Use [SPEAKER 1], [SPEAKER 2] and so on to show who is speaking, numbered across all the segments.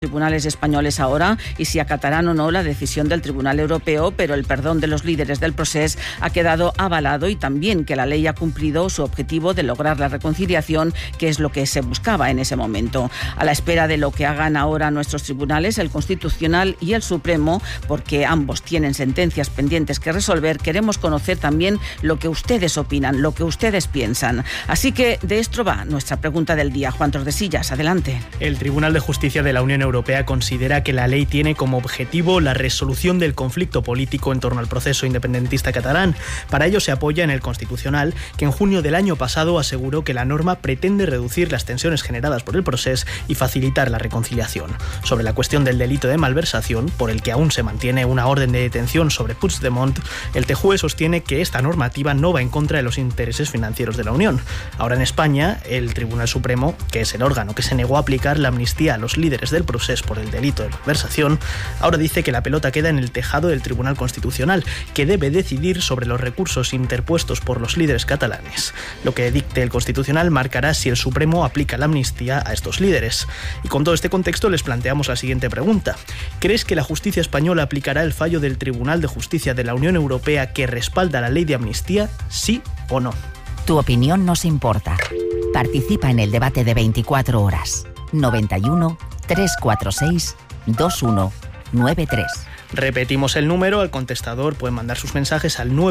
[SPEAKER 1] tribunales españoles ahora y si acatarán o no la decisión del Tribunal Europeo, pero el perdón de los líderes del Procés ha quedado avalado y también que la ley ha cumplido su objetivo de lograr la reconciliación, que es lo que se buscaba en ese momento. A la espera de lo que hagan ahora nuestros tribunales, el Constitucional y el Supremo, porque ambos tienen sentencias pendientes que resolver, queremos conocer también lo que ustedes opinan, lo que ustedes piensan. Así que de esto va nuestra pregunta del día. Juan Tordesillas, adelante.
[SPEAKER 2] El Tribunal de Justicia de la Unión Europea considera que la ley tiene como objetivo la resolución del conflicto político en torno al proceso independentista catalán. Para ello se apoya en el Constitucional, que en junio del año pasado aseguró que la norma pretende reducir las tensiones generadas por el Procés y facilitar la reconciliación. Sobre la cuestión del delito de malversación, por el que aún se mantiene una orden de detención sobre Puigdemont, el TJUE sostiene que esta normativa no va en contra de los intereses financieros de la Unión. Ahora en España, el Tribunal Supremo, que es el órgano que se negó a aplicar la amnistía a los líderes del Procés por el delito de malversación, ahora dice que la pelota queda en el tejado del Tribunal Constitucional, que debe decidir sobre los recursos interpuestos por los líderes catalanes. Lo que dicte el Constitucional marcará si el Supremo aplica la amnistía a estos líderes. Y con todo este contexto les planteamos la siguiente pregunta. ¿Crees que la justicia española aplicará el fallo del Tribunal de Justicia de la Unión Europea que respalda la ley de amnistía, sí o no?
[SPEAKER 3] Tu opinión nos importa. Participa en el debate de 24 horas. 91 346 2193.
[SPEAKER 2] Repetimos el número, al contestador pueden mandar sus mensajes al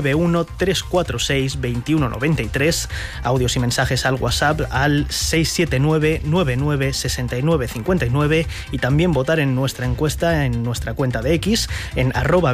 [SPEAKER 2] 91-346-2193, audios y mensajes al WhatsApp al 679-996959 y también votar en nuestra encuesta en nuestra cuenta de X en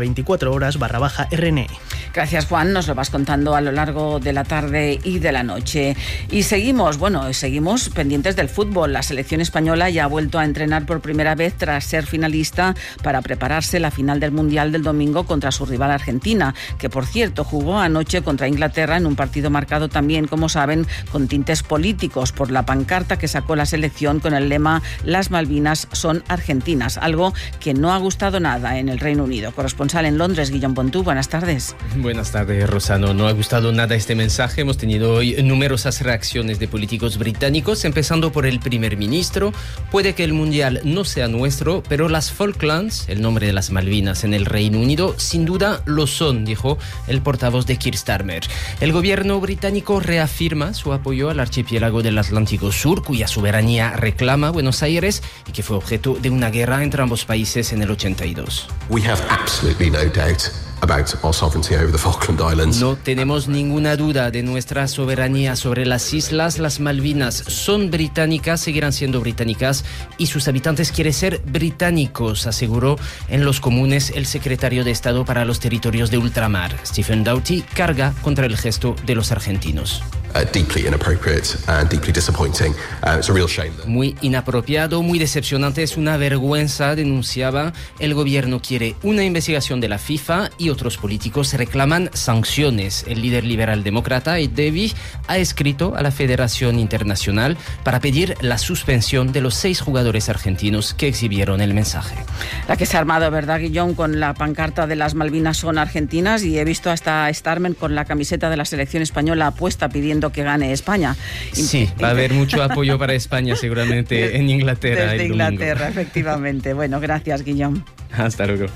[SPEAKER 2] @24horas_RNE.
[SPEAKER 1] Gracias, Juan, nos lo vas contando a lo largo de la tarde y de la noche. Y seguimos pendientes del fútbol. La selección española ya ha vuelto a entrenar por primera vez tras ser finalista para prepararse la final del Mundial del domingo contra su rival Argentina, que por cierto jugó anoche contra Inglaterra en un partido marcado también, como saben, con tintes políticos por la pancarta que sacó la selección con el lema "Las Malvinas son argentinas", algo que no ha gustado nada en el Reino Unido. Corresponsal en Londres, Guillaume Pontú, buenas tardes.
[SPEAKER 4] Buenas tardes, Rosano. No ha gustado nada este mensaje. Hemos tenido hoy numerosas reacciones de políticos británicos, empezando por el primer ministro. Puede que el Mundial no sea nuestro, pero las Falklands, el nombre de las Malvinas en el Reino Unido, sin duda lo son, dijo el portavoz de Keir Starmer. El gobierno británico reafirma su apoyo al archipiélago del Atlántico Sur, cuya soberanía reclama Buenos Aires y que fue objeto de una guerra entre ambos países en el 82.
[SPEAKER 5] We have absolutely no doubt about our sovereignty over the Falkland Islands.
[SPEAKER 4] No tenemos ninguna duda de nuestra soberanía sobre las islas. Las Malvinas son británicas, seguirán siendo británicas y sus habitantes quieren ser británicos, aseguró en los Comunes el secretario de Estado para los Territorios de Ultramar. Stephen Doughty carga contra el gesto de los argentinos.
[SPEAKER 5] Deeply inappropriate and deeply disappointing. It's a real shame.
[SPEAKER 4] Muy inapropiado, muy decepcionante, es una vergüenza, denunciaba. El gobierno quiere una investigación de la FIFA y otros políticos reclaman sanciones. El líder liberal demócrata, Ed Davey, ha escrito a la Federación Internacional para pedir la suspensión de los 6 jugadores argentinos que exhibieron el mensaje.
[SPEAKER 1] La que se ha armado, ¿verdad, Guillón? Con la pancarta de las Malvinas son argentinas, y he visto hasta Starmer con la camiseta de la selección española puesta pidiendo que gane España.
[SPEAKER 4] Sí, va a haber mucho apoyo para España seguramente en Inglaterra.
[SPEAKER 1] Desde Inglaterra, efectivamente. Bueno, gracias, Guillaume.
[SPEAKER 4] Hasta luego.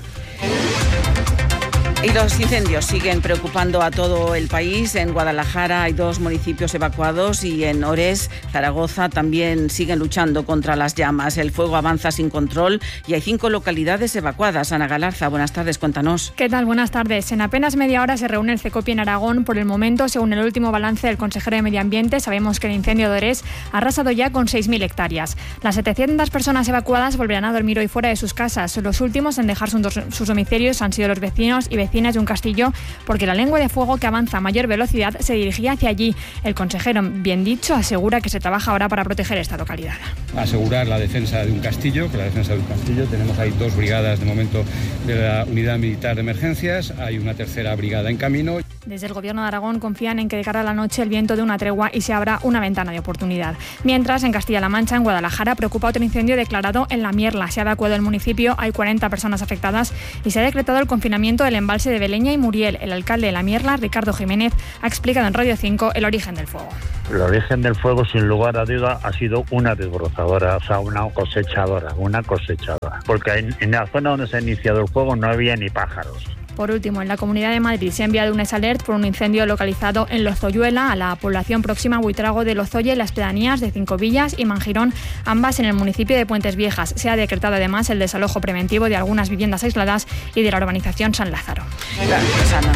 [SPEAKER 1] Y los incendios siguen preocupando a todo el país. En Guadalajara hay 2 municipios evacuados y en Orés, Zaragoza, también siguen luchando contra las llamas. El fuego avanza sin control y hay 5 localidades evacuadas. Ana Galarza, buenas tardes, cuéntanos.
[SPEAKER 6] ¿Qué tal? Buenas tardes. En apenas media hora se reúne el CECOPI en Aragón. Por el momento, según el último balance del consejero de Medio Ambiente, sabemos que el incendio de Orés ha arrasado ya con 6.000 hectáreas. Las 700 personas evacuadas volverán a dormir hoy fuera de sus casas. Los últimos en dejar sus domicilios han sido los vecinos y vecinas de un castillo, porque la lengua de fuego, que avanza a mayor velocidad, se dirigía hacia allí. El consejero, bien dicho, asegura que se trabaja ahora para proteger esta localidad.
[SPEAKER 7] Asegurar la defensa de un castillo, tenemos ahí 2 brigadas de momento de la Unidad Militar de Emergencias, hay una 3ª brigada en camino.
[SPEAKER 6] Desde el Gobierno de Aragón confían en que de cara a la noche el viento dé una tregua y se abra una ventana de oportunidad. Mientras, en Castilla-La Mancha, en Guadalajara, preocupa otro incendio declarado en La Mierla. Se ha evacuado el municipio, hay 40 personas afectadas y se ha decretado el confinamiento del embalse de Belén y Muriel. El alcalde de La Mierla, Ricardo Jiménez, ha explicado en Radio 5 el origen del fuego.
[SPEAKER 8] El origen del fuego, sin lugar a duda, ha sido una desbrozadora, o sea, una cosechadora. porque en la zona donde se ha iniciado el fuego no había ni pájaros.
[SPEAKER 6] Por último, en la Comunidad de Madrid se ha enviado un alert por un incendio localizado en Lozoyuela, a la población próxima a Buitrago de Lozoya y las pedanías de Cinco Villas y Mangirón, ambas en el municipio de Puentes Viejas. Se ha decretado además el desalojo preventivo de algunas viviendas aisladas y de la urbanización San Lázaro.
[SPEAKER 1] Gracias, Ana.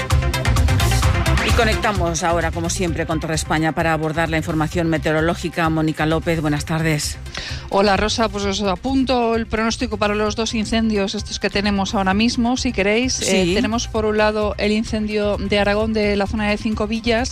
[SPEAKER 1] Y conectamos ahora, como siempre, con Torre España para abordar la información meteorológica. Mónica López, buenas tardes.
[SPEAKER 9] Hola, Rosa, pues os apunto el pronóstico para los dos incendios estos que tenemos ahora mismo, si queréis.
[SPEAKER 1] Sí.
[SPEAKER 9] Tenemos por un lado el incendio de Aragón de la zona de Cinco Villas.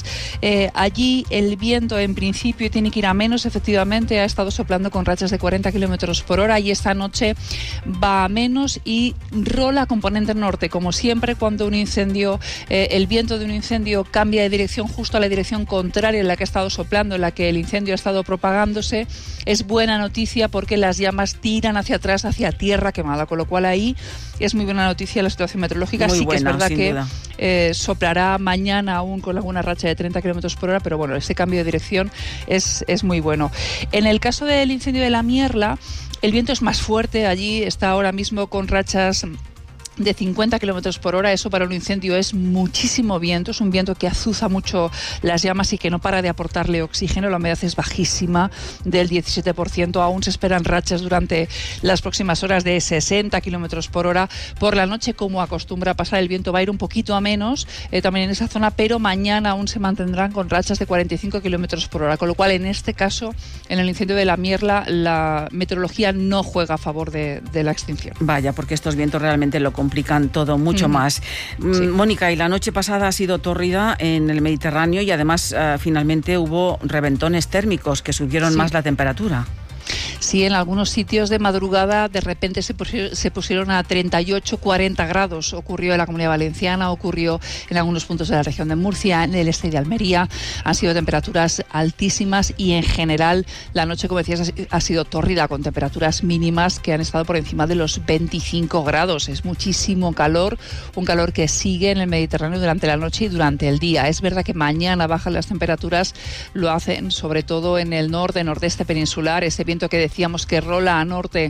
[SPEAKER 9] Allí el viento en principio tiene que ir a menos, efectivamente, ha estado soplando con rachas de 40 kilómetros por hora y esta noche va a menos y rola componente norte. Como siempre, cuando un incendio, el viento de un incendio cambia de dirección justo a la dirección contraria en la que ha estado soplando, en la que el incendio ha estado propagándose, es buena noticia porque las llamas tiran hacia atrás, hacia tierra quemada, con lo cual ahí es muy buena noticia la situación meteorológica.
[SPEAKER 1] Muy
[SPEAKER 9] sí
[SPEAKER 1] buena,
[SPEAKER 9] que es verdad
[SPEAKER 1] sin
[SPEAKER 9] que
[SPEAKER 1] duda.
[SPEAKER 9] Soplará mañana aún con alguna racha de 30 kilómetros por hora, pero bueno, ese cambio de dirección es muy bueno. En el caso del incendio de la Mierla, el viento es más fuerte, allí está ahora mismo con rachas de 50 kilómetros por hora. Eso para un incendio es muchísimo viento, es un viento que azuza mucho las llamas y que no para de aportarle oxígeno. La humedad es bajísima, del 17%. Aún se esperan rachas durante las próximas horas de 60 kilómetros por hora. Por la noche, como acostumbra pasar, el viento va a ir un poquito a menos también en esa zona, pero mañana aún se mantendrán con rachas de 45 kilómetros por hora, con lo cual en este caso, en el incendio de la Mierla, la meteorología no juega a favor de la extinción.
[SPEAKER 1] Vaya, porque estos vientos realmente lo complican todo mucho más. Sí. Mónica, y la noche pasada ha sido tórrida en el Mediterráneo y además finalmente hubo reventones térmicos que subieron más la temperatura.
[SPEAKER 9] Sí, en algunos sitios de madrugada de repente se pusieron a 38, 40 grados. Ocurrió en la Comunidad Valenciana, ocurrió en algunos puntos de la región de Murcia, en el este de Almería. Han sido temperaturas altísimas y en general la noche, como decías, ha sido tórrida, con temperaturas mínimas que han estado por encima de los 25 grados. Es muchísimo calor, un calor que sigue en el Mediterráneo durante la noche y durante el día. Es verdad que mañana bajan las temperaturas, lo hacen sobre todo en el norte, nordeste peninsular. Ese viento que decíamos que rola a norte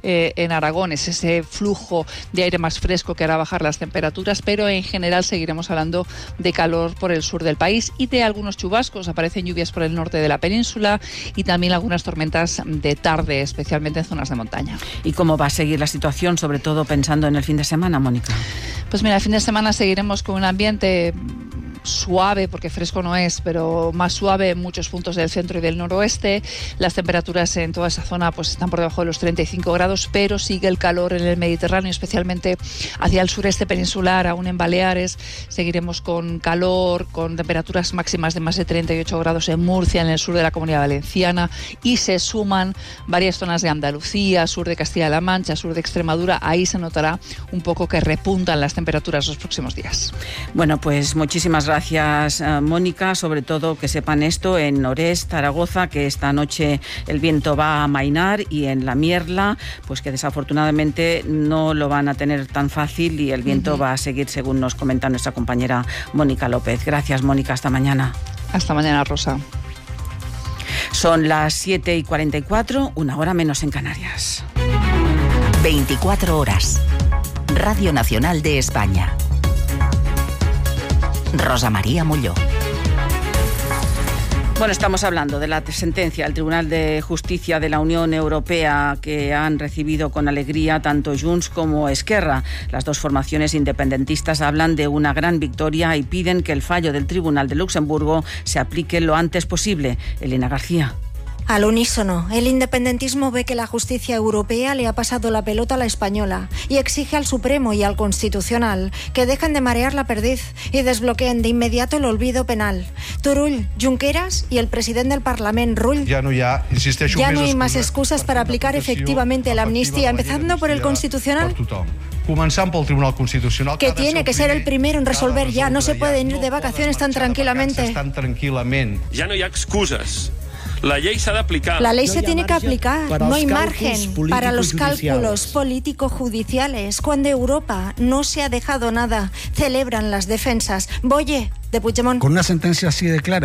[SPEAKER 9] en Aragón, es ese flujo de aire más fresco que hará bajar las temperaturas, pero en general seguiremos hablando de calor por el sur del país y de algunos chubascos. Aparecen lluvias por el norte de la península y también algunas tormentas de tarde, especialmente en zonas de montaña.
[SPEAKER 1] ¿Y cómo va a seguir la situación, sobre todo pensando en el fin de semana, Mónica?
[SPEAKER 9] Pues mira, el fin de semana seguiremos con un ambiente suave, porque fresco no es, pero más suave en muchos puntos del centro y del noroeste. Las temperaturas en toda esa zona pues están por debajo de los 35 grados, pero sigue el calor en el Mediterráneo, especialmente hacia el sureste peninsular, aún en Baleares. Seguiremos con calor, con temperaturas máximas de más de 38 grados en Murcia, en el sur de la Comunidad Valenciana, y se suman varias zonas de Andalucía, sur de Castilla-La Mancha, sur de Extremadura. Ahí se notará un poco que repuntan las temperaturas los próximos días.
[SPEAKER 1] Bueno, pues muchísimas gracias, Mónica. Sobre todo que sepan esto en Orés, Zaragoza, que esta noche el viento va a amainar, y en la Mierla, pues que desafortunadamente no lo van a tener tan fácil y el viento va a seguir, según nos comenta nuestra compañera Mónica López. Gracias, Mónica. Hasta mañana.
[SPEAKER 9] Hasta mañana, Rosa.
[SPEAKER 1] Son las 7:44, una hora menos en Canarias.
[SPEAKER 3] 24 horas. Radio Nacional de España. Rosa María Molló.
[SPEAKER 1] Bueno, estamos hablando de la sentencia del Tribunal de Justicia de la Unión Europea, que han recibido con alegría tanto Junts como Esquerra. Las dos formaciones independentistas hablan de una gran victoria y piden que el fallo del Tribunal de Luxemburgo se aplique lo antes posible. Elena García.
[SPEAKER 10] Al unísono, el independentismo ve que la justicia europea le ha pasado la pelota a la española y exige al Supremo y al Constitucional que dejen de marear la perdiz y desbloqueen de inmediato el olvido penal. Turull, Junqueras y el presidente del Parlamento, Rull,
[SPEAKER 11] ya no hay
[SPEAKER 10] más excusas para aplicar efectivamente la amnistía, empezando por el Constitucional, que tiene que ser el primero en resolver ya. No se pueden ir de vacaciones tan tranquilamente.
[SPEAKER 12] Ya no hay excusas. La ley se ha de aplicar.
[SPEAKER 10] La ley se tiene que aplicar. No hay margen para los cálculos político-judiciales. Cuando Europa no se ha dejado nada, celebran las defensas. Boye, de Puigdemont.
[SPEAKER 13] Con una sentencia así de clara,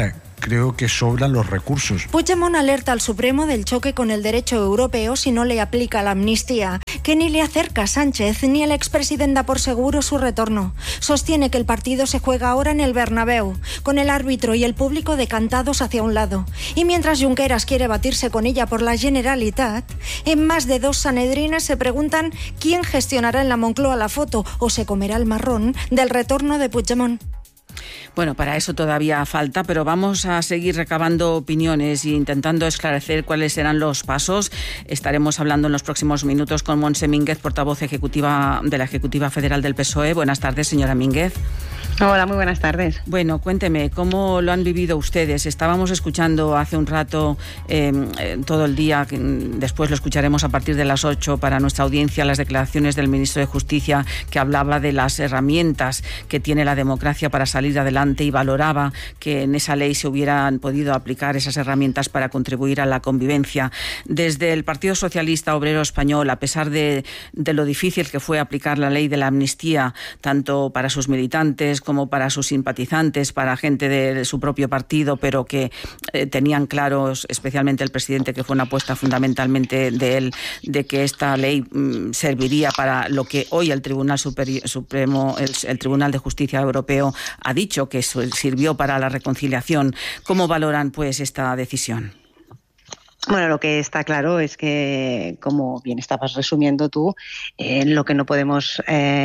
[SPEAKER 11] creo que sobran los recursos.
[SPEAKER 10] Puigdemont alerta al Supremo del choque con el derecho europeo si no le aplica la amnistía, que ni le acerca a Sánchez ni el expresidente da por seguro su retorno. Sostiene que el partido se juega ahora en el Bernabéu, con el árbitro y el público decantados hacia un lado. Y mientras Junqueras quiere batirse con ella por la Generalitat, en más de 2 sanedrines se preguntan quién gestionará en la Moncloa la foto o se comerá el marrón del retorno de Puigdemont.
[SPEAKER 1] Bueno, para eso todavía falta, pero vamos a seguir recabando opiniones e intentando esclarecer cuáles serán los pasos. Estaremos hablando en los próximos minutos con Montse Mínguez, portavoz ejecutiva de la Ejecutiva Federal del PSOE. Buenas tardes, señora Mínguez.
[SPEAKER 13] Hola, muy buenas tardes.
[SPEAKER 1] Bueno, cuénteme, ¿cómo lo han vivido ustedes? Estábamos escuchando hace un rato, todo el día, después lo escucharemos a partir de las 8 para nuestra audiencia, las declaraciones del ministro de Justicia, que hablaba de las herramientas que tiene la democracia para salir adelante y valoraba que en esa ley se hubieran podido aplicar esas herramientas para contribuir a la convivencia. Desde el Partido Socialista Obrero Español, a pesar de lo difícil que fue aplicar la ley de la amnistía, tanto para sus militantes como para sus simpatizantes, para gente de su propio partido, pero que tenían claros, especialmente el presidente, que fue una apuesta fundamentalmente de él, de que esta ley serviría para lo que hoy el Tribunal Supremo, el Tribunal de Justicia Europeo, ha dicho, que sirvió para la reconciliación. ¿Cómo valoran, pues, esta decisión?
[SPEAKER 13] Bueno, lo que está claro es que, como bien estabas resumiendo tú, lo que no podemos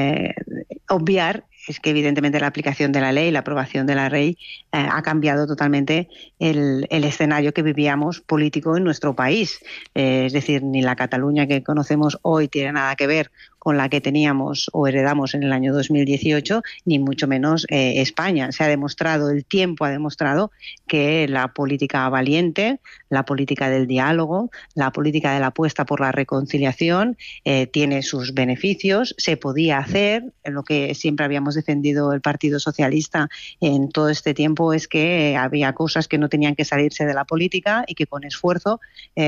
[SPEAKER 13] obviar es que evidentemente la aplicación de la ley, la aprobación de la ley, ha cambiado totalmente el escenario que vivíamos político en nuestro país. Es decir, ni la Cataluña que conocemos hoy tiene nada que ver con la que teníamos o heredamos en el año 2018, ni mucho menos España. Se ha demostrado, el tiempo ha demostrado que la política valiente, la política del diálogo, la política de la apuesta por la reconciliación tiene sus beneficios. Se podía hacer, lo que siempre habíamos defendido el Partido Socialista en todo este tiempo es que había cosas que no tenían que salirse de la política y que con esfuerzo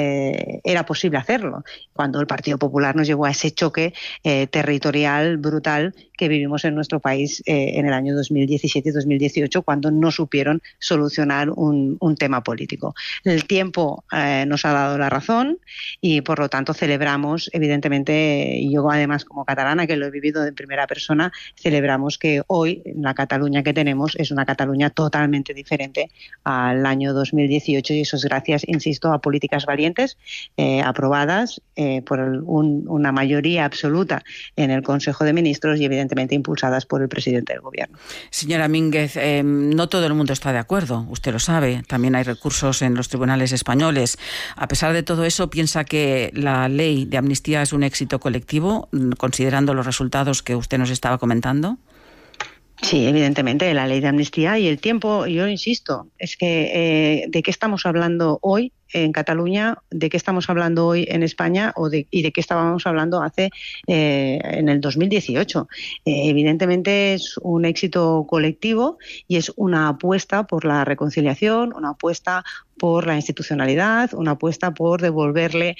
[SPEAKER 13] era posible hacerlo. Cuando el Partido Popular nos llevó a ese choque territorial brutal que vivimos en nuestro país en el año 2017 y 2018, cuando no supieron solucionar un tema político. El tiempo nos ha dado la razón y, por lo tanto, celebramos, evidentemente, y yo además como catalana, que lo he vivido en primera persona, celebramos que hoy la Cataluña que tenemos es una Cataluña totalmente diferente al año 2018 y eso es gracias, insisto, a políticas valientes aprobadas por una mayoría absoluta en el Consejo de Ministros y evidentemente impulsadas por el presidente del Gobierno.
[SPEAKER 1] Señora Mínguez, no todo el mundo está de acuerdo, usted lo sabe, también hay recursos en los tribunales españoles. A pesar de todo eso, ¿piensa que la ley de amnistía es un éxito colectivo, considerando los resultados que usted nos estaba comentando?
[SPEAKER 13] Sí, evidentemente, la ley de amnistía y el tiempo, yo insisto, es que ¿de qué estamos hablando hoy en Cataluña, de qué estamos hablando hoy en España y de qué estábamos hablando en el 2018? Evidentemente es un éxito colectivo y es una apuesta por la reconciliación, una apuesta por la institucionalidad, una apuesta por devolverle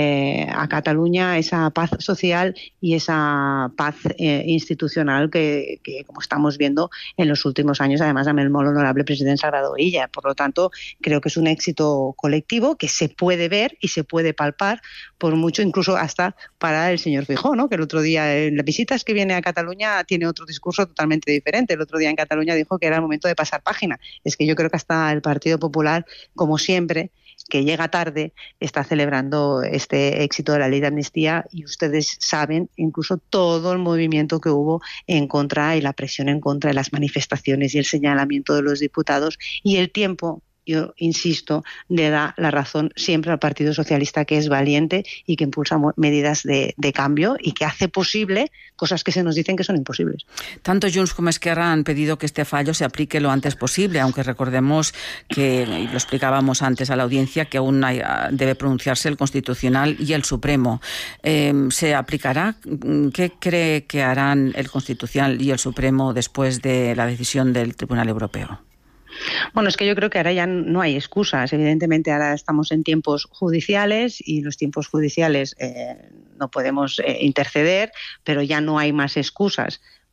[SPEAKER 13] a Cataluña esa paz social y esa paz institucional que, como estamos viendo en los últimos años, además amb el molt honorable presidente Salvador Illa. Por lo tanto, creo que es un éxito colectivo que se puede ver y se puede palpar por mucho, incluso hasta para el señor Feijóo, ¿no? Que el otro día en las visitas que viene a Cataluña tiene otro discurso totalmente diferente. El otro día en Cataluña dijo que era el momento de pasar página. Es que yo creo que hasta el Partido Popular, como siempre, que llega tarde, está celebrando este éxito de la ley de amnistía y ustedes saben incluso todo el movimiento que hubo en contra y la presión en contra de las manifestaciones y el señalamiento de los diputados y el tiempo. Yo insisto, le da la razón siempre al Partido Socialista, que es valiente y que impulsa medidas de cambio y que hace posible cosas que se nos dicen que son imposibles.
[SPEAKER 1] Tanto Junts como Esquerra han pedido que este fallo se aplique lo antes posible, aunque recordemos que, y lo explicábamos antes a la audiencia, que aún debe pronunciarse el Constitucional y el Supremo. ¿Se aplicará? ¿Qué cree que harán el Constitucional y el Supremo después de la decisión del Tribunal Europeo?
[SPEAKER 13] Bueno, es que yo creo que ahora ya no hay excusas. Evidentemente ahora estamos en tiempos judiciales y los tiempos judiciales no podemos interceder, pero ya no hay más excusas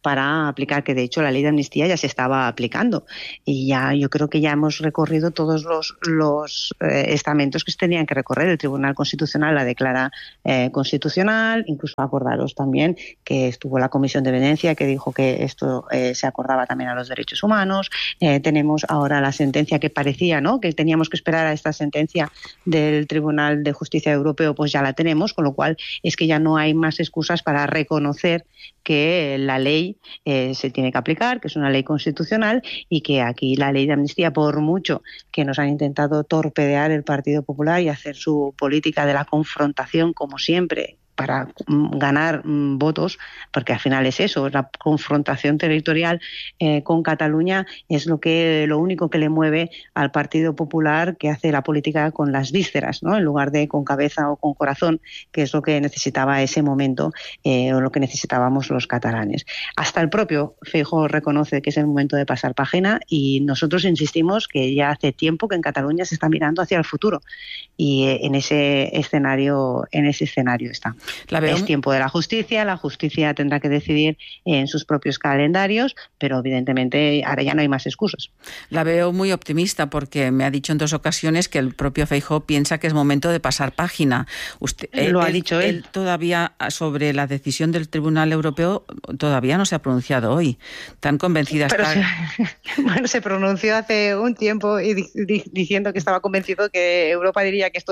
[SPEAKER 13] para aplicar, que de hecho la ley de amnistía ya se estaba aplicando y ya yo creo que ya hemos recorrido todos los estamentos que se tenían que recorrer. El Tribunal Constitucional la declara constitucional, incluso acordaros también que estuvo la Comisión de Venecia que dijo que esto se acordaba también a los derechos humanos. Tenemos ahora la sentencia que parecía, ¿no?, que teníamos que esperar a esta sentencia del Tribunal de Justicia Europeo, pues ya la tenemos, con lo cual es que ya no hay más excusas para reconocer que la ley se tiene que aplicar, que es una ley constitucional y que aquí la ley de amnistía, por mucho que nos han intentado torpedear el Partido Popular y hacer su política de la confrontación como siempre para ganar votos, porque al final es eso, la confrontación territorial con Cataluña es lo único que le mueve al Partido Popular, que hace la política con las vísceras, ¿no?, en lugar de con cabeza o con corazón, que es lo que necesitaba ese momento o lo que necesitábamos los catalanes. Hasta el propio Feijóo reconoce que es el momento de pasar página y nosotros insistimos que ya hace tiempo que en Cataluña se está mirando hacia el futuro y en ese escenario está. Es tiempo de la justicia tendrá que decidir en sus propios calendarios, pero evidentemente ahora ya no hay más excusas.
[SPEAKER 1] La veo muy optimista porque me ha dicho en 2 ocasiones que el propio Feijóo piensa que es momento de pasar página.
[SPEAKER 13] Lo ha dicho él.
[SPEAKER 1] Todavía sobre la decisión del Tribunal Europeo todavía no se ha pronunciado hoy. Tan convencida está.
[SPEAKER 13] Bueno, se pronunció hace un tiempo y diciendo que estaba convencido que Europa diría que esto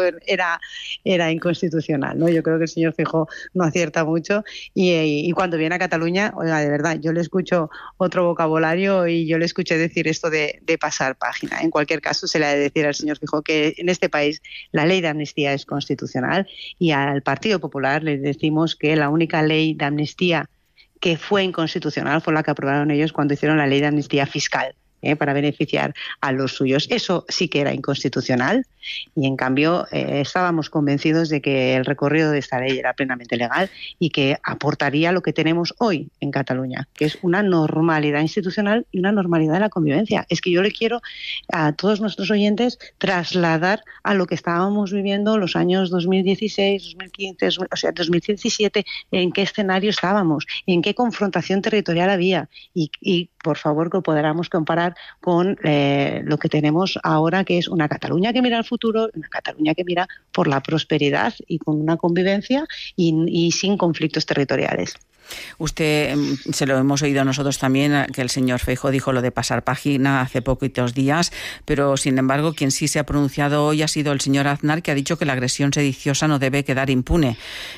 [SPEAKER 13] era inconstitucional, ¿no? Yo creo que el señor Feijóo no acierta mucho y cuando viene a Cataluña, oiga, de verdad, yo le escucho otro vocabulario y yo le escuché decir esto de pasar página. En cualquier caso, se le ha de decir al señor Feijóo que en este país la ley de amnistía es constitucional y al Partido Popular le decimos que la única ley de amnistía que fue inconstitucional fue la que aprobaron ellos cuando hicieron la ley de amnistía fiscal. Para beneficiar a los suyos. Eso sí que era inconstitucional y, en cambio, estábamos convencidos de que el recorrido de esta ley era plenamente legal y que aportaría lo que tenemos hoy en Cataluña, que es una normalidad institucional y una normalidad de la convivencia. Es que yo le quiero a todos nuestros oyentes trasladar a lo que estábamos viviendo los años 2016, 2015, o sea, 2017, en qué escenario estábamos, en qué confrontación territorial había y por favor, que podamos comparar con lo que tenemos ahora, que es una Cataluña que mira al futuro, una Cataluña que mira por la prosperidad y con una convivencia y sin conflictos territoriales.
[SPEAKER 1] Usted, se lo hemos oído nosotros también, que el señor Feijóo dijo lo de pasar página hace poquitos días, pero sin embargo quien sí se ha pronunciado hoy ha sido el señor Aznar, que ha dicho que la agresión sediciosa no debe quedar impune.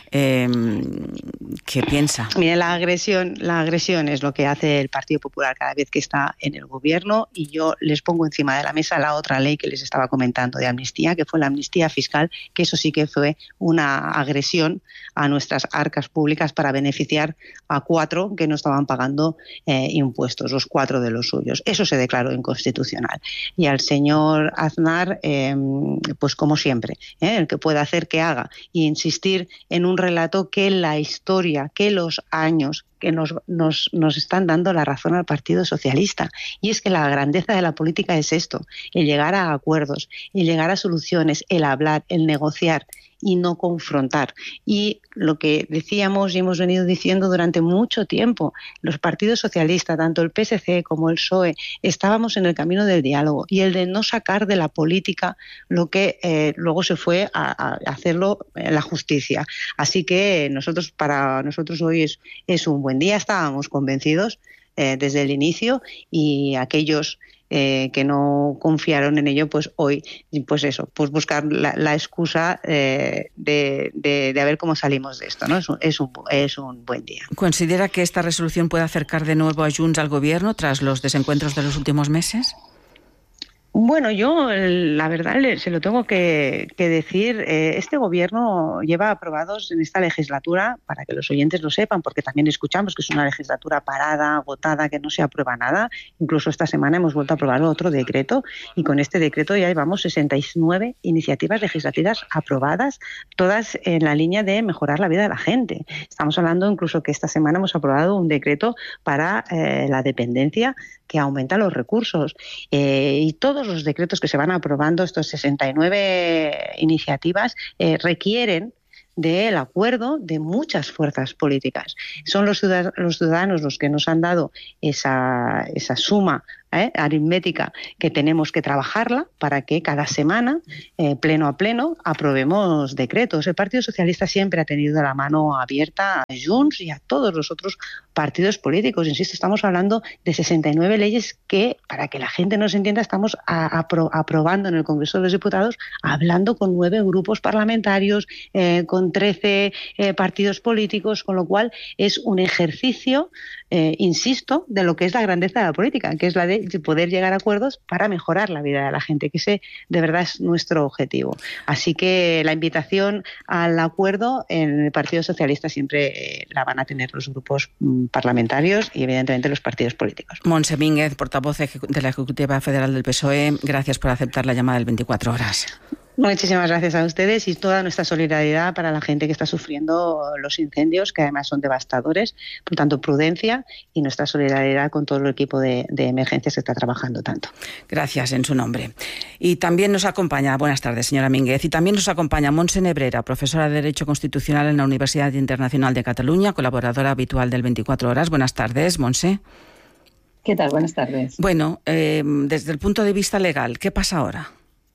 [SPEAKER 1] ¿Qué piensa?
[SPEAKER 13] Mire, la agresión es lo que hace el Partido Popular cada vez que está en el gobierno y yo les pongo encima de la mesa la otra ley que les estaba comentando de amnistía, que fue la amnistía fiscal, que eso sí que fue una agresión a nuestras arcas públicas para beneficiar a 4 que no estaban pagando impuestos, los 4 de los suyos. Eso se declaró inconstitucional. Y al señor Aznar, pues como siempre, el que pueda hacer que haga e insistir en un relato que la historia, que los años que nos están dando la razón al Partido Socialista. Y es que la grandeza de la política es esto, el llegar a acuerdos, el llegar a soluciones, el hablar, el negociar y no confrontar. Y lo que decíamos y hemos venido diciendo durante mucho tiempo, los partidos socialistas, tanto el PSC como el PSOE, estábamos en el camino del diálogo y el de no sacar de la política lo que luego se fue a hacerlo en la justicia. Así que para nosotros hoy es un buen día, estábamos convencidos desde el inicio y aquellos que no confiaron en ello, pues hoy, pues eso, pues buscar la excusa de a ver cómo salimos de esto, ¿no? Es un buen día.
[SPEAKER 1] ¿Considera que esta resolución puede acercar de nuevo a Junts al gobierno tras los desencuentros de los últimos meses?
[SPEAKER 13] Bueno, yo la verdad se lo tengo que decir, este gobierno lleva aprobados en esta legislatura, para que los oyentes lo sepan, porque también escuchamos que es una legislatura parada, agotada, que no se aprueba nada. Incluso esta semana hemos vuelto a aprobar otro decreto y con este decreto ya llevamos 69 iniciativas legislativas aprobadas, todas en la línea de mejorar la vida de la gente. Estamos hablando incluso que esta semana hemos aprobado un decreto para la dependencia que aumenta los recursos y todos los decretos que se van aprobando, estos 69 iniciativas, requieren del acuerdo de muchas fuerzas políticas. Son los ciudadanos los que nos han dado esa suma aritmética que tenemos que trabajarla para que cada semana, pleno a pleno, aprobemos decretos. El Partido Socialista siempre ha tenido la mano abierta a Junts y a todos los otros partidos políticos. Insisto, estamos hablando de 69 leyes que, para que la gente nos entienda, estamos aprobando en el Congreso de los Diputados, hablando con 9 grupos parlamentarios, con 13 partidos políticos, con lo cual es un ejercicio, insisto, de lo que es la grandeza de la política, que es la de poder llegar a acuerdos para mejorar la vida de la gente, que ese de verdad es nuestro objetivo. Así que la invitación al acuerdo en el Partido Socialista siempre la van a tener los grupos parlamentarios y evidentemente los partidos políticos.
[SPEAKER 1] Montse Mínguez, portavoz de la Ejecutiva Federal del PSOE, gracias por aceptar la llamada del 24 horas.
[SPEAKER 13] Muchísimas gracias a ustedes y toda nuestra solidaridad para la gente que está sufriendo los incendios, que además son devastadores. Por tanto, prudencia y nuestra solidaridad con todo el equipo de emergencias que está trabajando tanto.
[SPEAKER 1] Gracias en su nombre. Y también nos acompaña, buenas tardes, señora Mínguez, y también nos acompaña Montse Nebrera, profesora de Derecho Constitucional en la Universidad Internacional de Cataluña, colaboradora habitual del 24 horas. Buenas tardes, Montse.
[SPEAKER 14] ¿Qué tal? Buenas tardes.
[SPEAKER 1] Bueno, desde el punto de vista legal, ¿qué pasa ahora?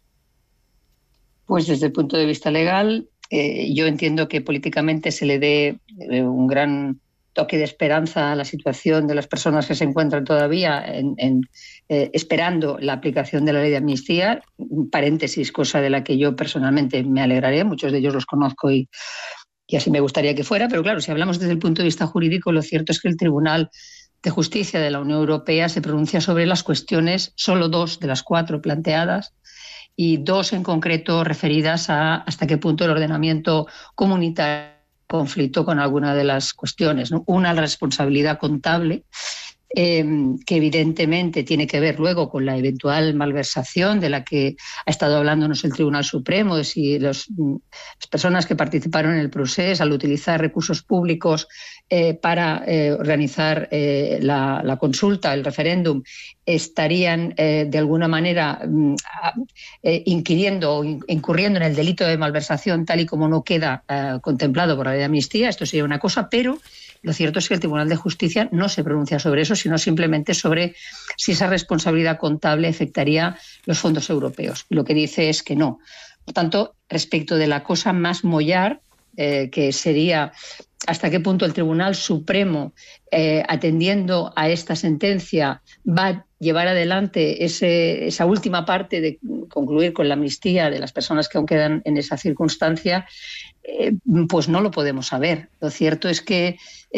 [SPEAKER 14] Pues desde el punto de vista legal, yo entiendo que políticamente se le dé un gran toque de esperanza a la situación de las personas que se encuentran todavía esperando la aplicación de la ley de amnistía. Paréntesis, cosa de la que yo personalmente me alegraré. Muchos de ellos los conozco y así me gustaría que fuera. Pero claro, si hablamos desde el punto de vista jurídico, lo cierto es que el Tribunal de Justicia de la Unión Europea se pronuncia sobre las cuestiones, solo 2 de las 4 planteadas, y 2 en concreto referidas a hasta qué punto el ordenamiento comunitario conflicto con alguna de las cuestiones, ¿no? Una, la responsabilidad contable, que evidentemente tiene que ver luego con la eventual malversación de la que ha estado hablándonos el Tribunal Supremo, de si las personas que participaron en el proceso al utilizar recursos públicos para organizar la consulta, el referéndum, estarían de alguna manera inquiriendo o incurriendo en el delito de malversación tal y como no queda contemplado por la ley de amnistía. Esto sería una cosa, pero lo cierto es que el Tribunal de Justicia no se pronuncia sobre eso, sino simplemente sobre si esa responsabilidad contable afectaría los fondos europeos. Lo que dice es que no. Por tanto, respecto de la cosa más mollar, que sería hasta qué punto el Tribunal Supremo, atendiendo a esta sentencia, va a llevar adelante esa última parte de concluir con la amnistía de las personas que aún quedan en esa circunstancia, pues no lo podemos saber. Lo cierto es que,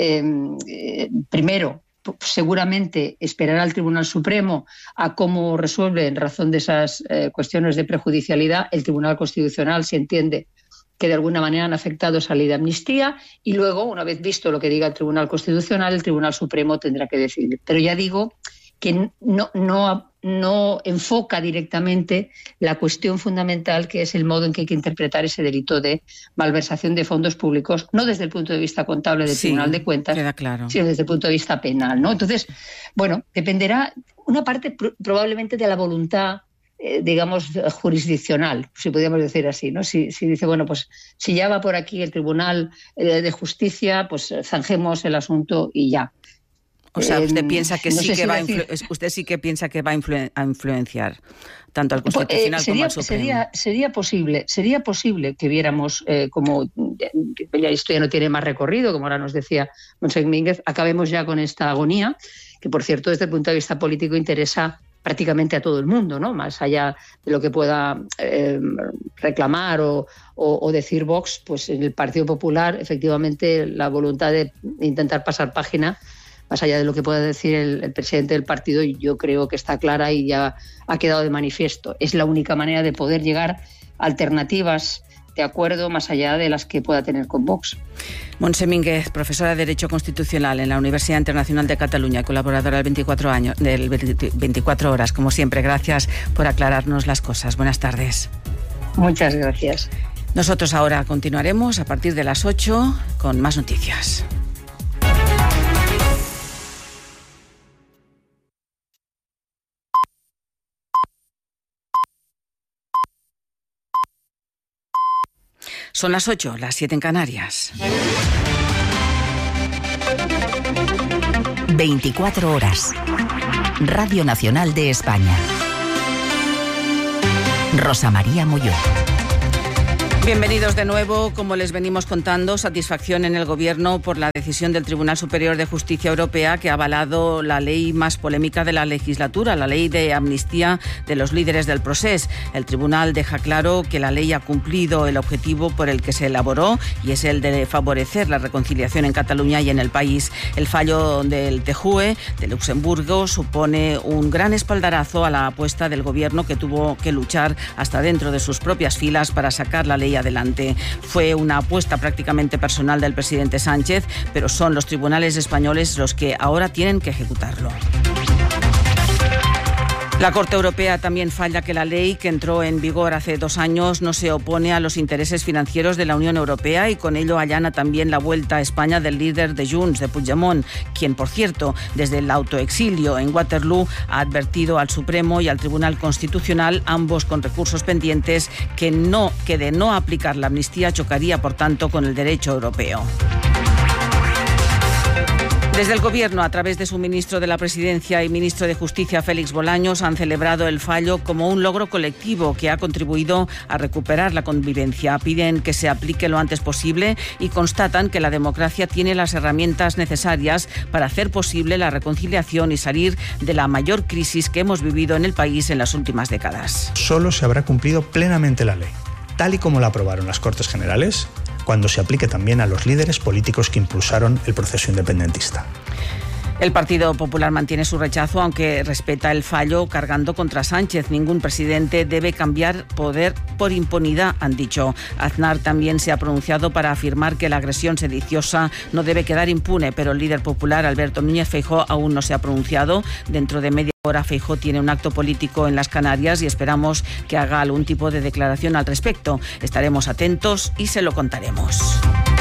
[SPEAKER 14] primero, seguramente esperará al Tribunal Supremo a cómo resuelve en razón de esas cuestiones de prejudicialidad el Tribunal Constitucional, si entiende que de alguna manera han afectado esa ley de amnistía, y luego, una vez visto lo que diga el Tribunal Constitucional, el Tribunal Supremo tendrá que decidir. Pero ya digo que no enfoca directamente la cuestión fundamental, que es el modo en que hay que interpretar ese delito de malversación de fondos públicos, no desde el punto de vista contable del Tribunal de Cuentas,
[SPEAKER 1] queda claro,
[SPEAKER 14] sino desde el punto de vista penal, ¿no? Entonces, bueno, dependerá una parte probablemente de la voluntad, digamos, jurisdiccional, si podríamos decir así, ¿no? Si dice, bueno, pues si ya va por aquí el Tribunal de Justicia, pues zanjemos el asunto y ya.
[SPEAKER 1] O sea, usted piensa que
[SPEAKER 14] no
[SPEAKER 1] sí
[SPEAKER 14] sé
[SPEAKER 1] que
[SPEAKER 14] si
[SPEAKER 1] va
[SPEAKER 14] decir...
[SPEAKER 1] usted sí que piensa que va a influenciar tanto al Constitucional como al Supremo.
[SPEAKER 14] Sería posible que viéramos como ya esto ya no tiene más recorrido, como ahora nos decía Montse Mínguez, acabemos ya con esta agonía, que por cierto desde el punto de vista político interesa prácticamente a todo el mundo, ¿no? Más allá de lo que pueda reclamar o decir Vox, pues en el Partido Popular efectivamente la voluntad de intentar pasar página, más allá de lo que pueda decir el presidente del partido, yo creo que está clara y ya ha quedado de manifiesto. Es la única manera de poder llegar a alternativas de acuerdo más allá de las que pueda tener con Vox.
[SPEAKER 1] Montse Mínguez, profesora de Derecho Constitucional en la Universidad Internacional de Cataluña, colaboradora del 24 horas. Como siempre, gracias por aclararnos las cosas. Buenas tardes.
[SPEAKER 14] Muchas gracias.
[SPEAKER 1] Nosotros ahora continuaremos a partir de las 8 con más noticias. Son las 8, las 7 en Canarias.
[SPEAKER 3] 24 horas. Radio Nacional de España. Rosa María Molló.
[SPEAKER 1] Bienvenidos de nuevo. Como les venimos contando, satisfacción en el Gobierno por la decisión del Tribunal Superior de Justicia Europea que ha avalado la ley más polémica de la legislatura, la ley de amnistía de los líderes del procés. El Tribunal deja claro que la ley ha cumplido el objetivo por el que se elaboró y es el de favorecer la reconciliación en Cataluña y en el país. El fallo del TJUE de Luxemburgo supone un gran espaldarazo a la apuesta del Gobierno, que tuvo que luchar hasta dentro de sus propias filas para sacar la ley adelante. Fue una apuesta prácticamente personal del presidente Sánchez, pero son los tribunales españoles los que ahora tienen que ejecutarlo. La Corte Europea también falla que la ley, que entró en vigor hace 2 años, no se opone a los intereses financieros de la Unión Europea y con ello allana también la vuelta a España del líder de Junts, de Puigdemont, quien, por cierto, desde el autoexilio en Waterloo ha advertido al Supremo y al Tribunal Constitucional, ambos con recursos pendientes, que de no aplicar la amnistía chocaría, por tanto, con el derecho europeo. Desde el Gobierno, a través de su ministro de la Presidencia y ministro de Justicia, Félix Bolaños, han celebrado el fallo como un logro colectivo que ha contribuido a recuperar la convivencia. Piden que se aplique lo antes posible y constatan que la democracia tiene las herramientas necesarias para hacer posible la reconciliación y salir de la mayor crisis que hemos vivido en el país en las últimas décadas.
[SPEAKER 15] Solo se habrá cumplido plenamente la ley, tal y como la aprobaron las Cortes Generales, cuando se aplique también a los líderes políticos que impulsaron el proceso independentista.
[SPEAKER 1] El Partido Popular mantiene su rechazo, aunque respeta el fallo, cargando contra Sánchez. Ningún presidente debe cambiar poder por impunidad, han dicho. Aznar también se ha pronunciado para afirmar que la agresión sediciosa no debe quedar impune, pero el líder popular, Alberto Núñez Feijóo, aún no se ha pronunciado. Dentro de media hora Feijóo tiene un acto político en las Canarias y esperamos que haga algún tipo de declaración al respecto. Estaremos atentos y se lo contaremos.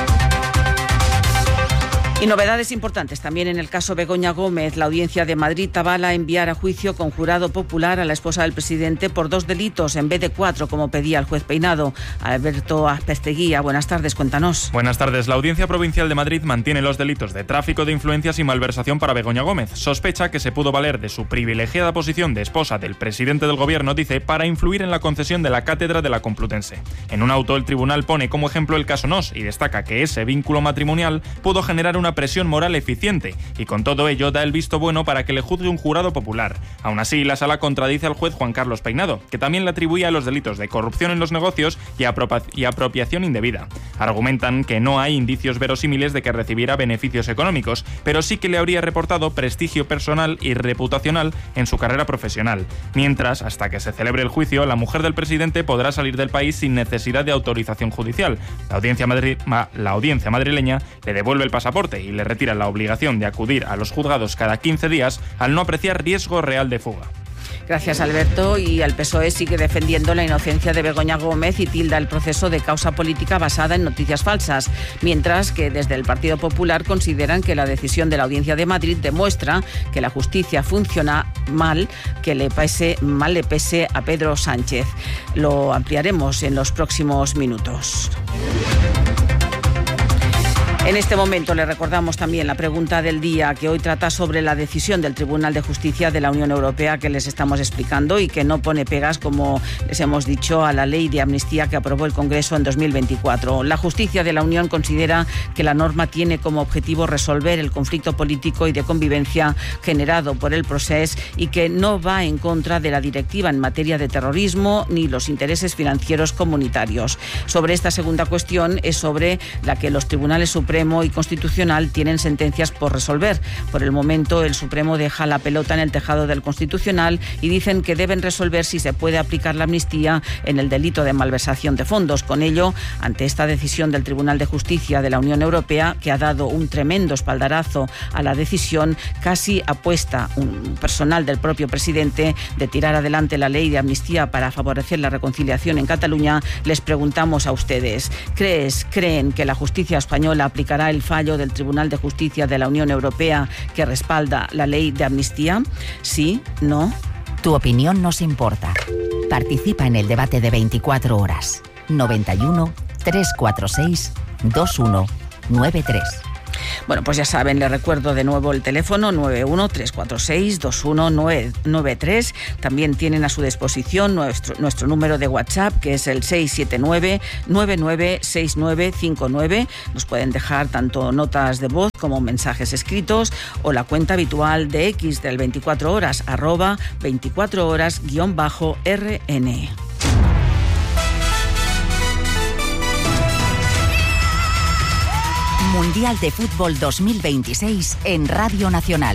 [SPEAKER 1] Y novedades importantes también en el caso Begoña Gómez. La Audiencia de Madrid avala enviar a juicio con jurado popular a la esposa del presidente por 2 delitos en vez de 4, como pedía el juez Peinado. Alberto Azpesteguía, buenas tardes, cuéntanos.
[SPEAKER 16] Buenas tardes. La Audiencia Provincial de Madrid mantiene los delitos de tráfico de influencias y malversación para Begoña Gómez. Sospecha que se pudo valer de su privilegiada posición de esposa del presidente del Gobierno, dice, para influir en la concesión de la cátedra de la Complutense. En un auto, el tribunal pone como ejemplo el caso Nos y destaca que ese vínculo matrimonial pudo generar una presión moral eficiente y con todo ello da el visto bueno para que le juzgue un jurado popular. Aún así, la sala contradice al juez Juan Carlos Peinado, que también le atribuye a los delitos de corrupción en los negocios y apropiación indebida. Argumentan que no hay indicios verosímiles de que recibiera beneficios económicos, pero sí que le habría reportado prestigio personal y reputacional en su carrera profesional. Mientras, hasta que se celebre el juicio, la mujer del presidente podrá salir del país sin necesidad de autorización judicial. La audiencia madrileña le devuelve el pasaporte y le retira la obligación de acudir a los juzgados cada 15 días al no apreciar riesgo real de fuga.
[SPEAKER 1] Gracias, Alberto. Y el PSOE sigue defendiendo la inocencia de Begoña Gómez y tilda el proceso de causa política basada en noticias falsas, mientras que desde el Partido Popular consideran que la decisión de la Audiencia de Madrid demuestra que la justicia funciona mal, que le pese a Pedro Sánchez. Lo ampliaremos en los próximos minutos. En este momento le recordamos también la pregunta del día, que hoy trata sobre la decisión del Tribunal de Justicia de la Unión Europea que les estamos explicando y que no pone pegas, como les hemos dicho, a la ley de amnistía que aprobó el Congreso en 2024. La Justicia de la Unión considera que la norma tiene como objetivo resolver el conflicto político y de convivencia generado por el procés y que no va en contra de la directiva en materia de terrorismo ni los intereses financieros comunitarios. Sobre esta segunda cuestión es sobre la que los tribunales Supremo y Constitucional tienen sentencias por resolver. Por el momento, el Supremo deja la pelota en el tejado del Constitucional y dicen que deben resolver si se puede aplicar la amnistía en el delito de malversación de fondos. Con ello, ante esta decisión del Tribunal de Justicia de la Unión Europea, que ha dado un tremendo espaldarazo a la decisión, casi apuesta un personal del propio presidente de tirar adelante la ley de amnistía para favorecer la reconciliación en Cataluña, les preguntamos a ustedes, ¿creen que la justicia española aplicará el fallo del Tribunal de Justicia de la Unión Europea que respalda la ley de amnistía? ¿Sí? ¿No?
[SPEAKER 3] Tu opinión nos importa. Participa en el debate de 24 horas. 91 346 2193.
[SPEAKER 1] Bueno, pues ya saben, les recuerdo de nuevo el teléfono 91-346-2193. También tienen a su disposición nuestro número de WhatsApp, que es el 679-996959. Nos pueden dejar tanto notas de voz como mensajes escritos, o la cuenta habitual de X del 24 horas, @24horas_RN.
[SPEAKER 3] Mundial de Fútbol 2026 en Radio Nacional.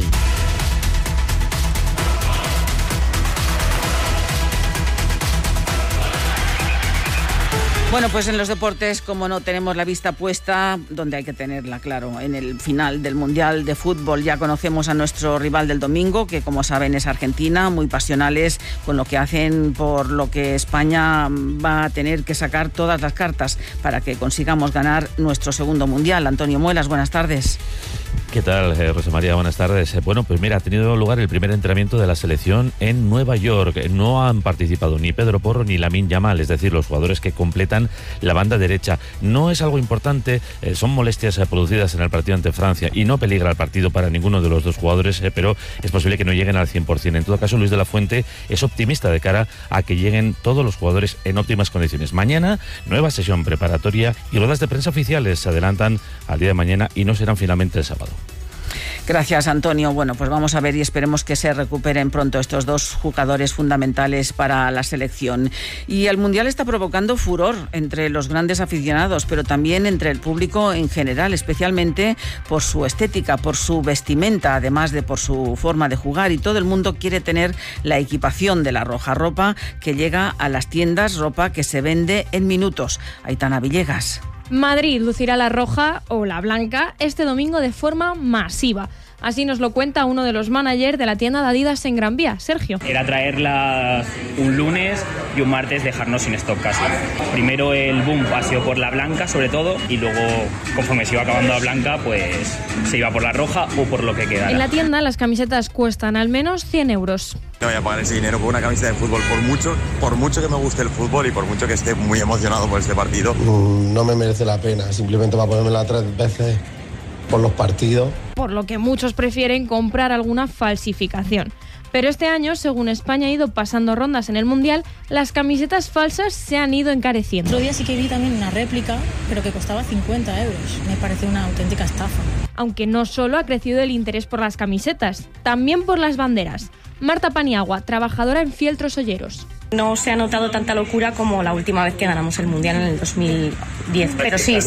[SPEAKER 1] Bueno, pues en los deportes, como no tenemos la vista puesta, donde hay que tenerla, claro, en el final del Mundial de Fútbol. Ya conocemos a nuestro rival del domingo, que como saben es Argentina, muy pasionales con lo que hacen, por lo que España va a tener que sacar todas las cartas para que consigamos ganar nuestro segundo Mundial. Antonio Muelas, buenas tardes.
[SPEAKER 17] ¿Qué tal, Rosa María? Buenas tardes. Bueno, pues mira, ha tenido lugar el primer entrenamiento de la selección en Nueva York. No han participado ni Pedro Porro ni Lamine Yamal, es decir, los jugadores que completan la banda derecha. No es algo importante, son molestias producidas en el partido ante Francia y no peligra el partido para ninguno de los dos jugadores, pero es posible que no lleguen al 100%. En todo caso, Luis de la Fuente es optimista de cara a que lleguen todos los jugadores en óptimas condiciones. Mañana, nueva sesión preparatoria y ruedas de prensa oficiales se adelantan al día de mañana y no serán finalmente el sábado.
[SPEAKER 1] Gracias, Antonio. Bueno, pues vamos a ver y esperemos que se recuperen pronto estos dos jugadores fundamentales para la selección. Y el Mundial está provocando furor entre los grandes aficionados, pero también entre el público en general, especialmente por su estética, por su vestimenta, además de por su forma de jugar. Y todo el mundo quiere tener la equipación de la Roja, ropa que llega a las tiendas, ropa que se vende en minutos. Aitana Villegas.
[SPEAKER 18] Madrid lucirá la roja o la blanca este domingo de forma masiva. Así nos lo cuenta uno de los managers de la tienda de Adidas en Gran Vía, Sergio.
[SPEAKER 19] Era traerla un lunes y un martes dejarnos sin stock casi. Primero el boom ha sido por la blanca sobre todo, y luego conforme se iba acabando la blanca pues se iba por la roja o por lo que quedara.
[SPEAKER 18] En la tienda las camisetas cuestan al menos 100 euros.
[SPEAKER 20] No voy a pagar ese dinero por una camiseta de fútbol, por mucho que me guste el fútbol y por mucho que esté muy emocionado por este partido.
[SPEAKER 21] No me merece la pena, simplemente para ponérmela 3 veces por los partidos.
[SPEAKER 18] Por lo que muchos prefieren comprar alguna falsificación. Pero este año, según España ha ido pasando rondas en el Mundial, las camisetas falsas se han ido encareciendo.
[SPEAKER 22] Otro día sí que vi también una réplica, pero que costaba 50 euros. Me parece una auténtica estafa.
[SPEAKER 18] Aunque no solo ha crecido el interés por las camisetas, también por las banderas. Marta Paniagua, trabajadora en Fieltros Olleros.
[SPEAKER 23] No se ha notado tanta locura como la última vez que ganamos el Mundial en el 2010, pero sí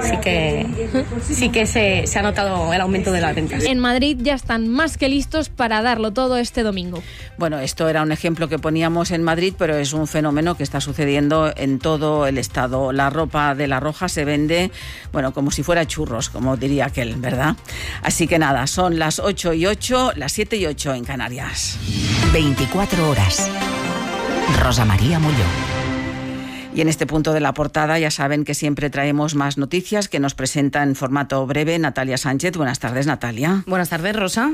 [SPEAKER 23] que se ha notado el aumento de las ventas.
[SPEAKER 18] En Madrid ya están más que listos para darlo todo este domingo.
[SPEAKER 1] Bueno, esto era un ejemplo que poníamos en Madrid, pero es un fenómeno que está sucediendo en todo el estado. La ropa de la Roja se vende, bueno, como si fuera churros, como diría aquel, ¿verdad? Así que nada, son las 8:08, las 7:08 en Canarias.
[SPEAKER 3] 24 horas. Rosa María Mulló.
[SPEAKER 1] Y en este punto de la portada ya saben que siempre traemos más noticias que nos presenta en formato breve Natalia Sánchez. Buenas tardes, Natalia.
[SPEAKER 24] Buenas tardes, Rosa.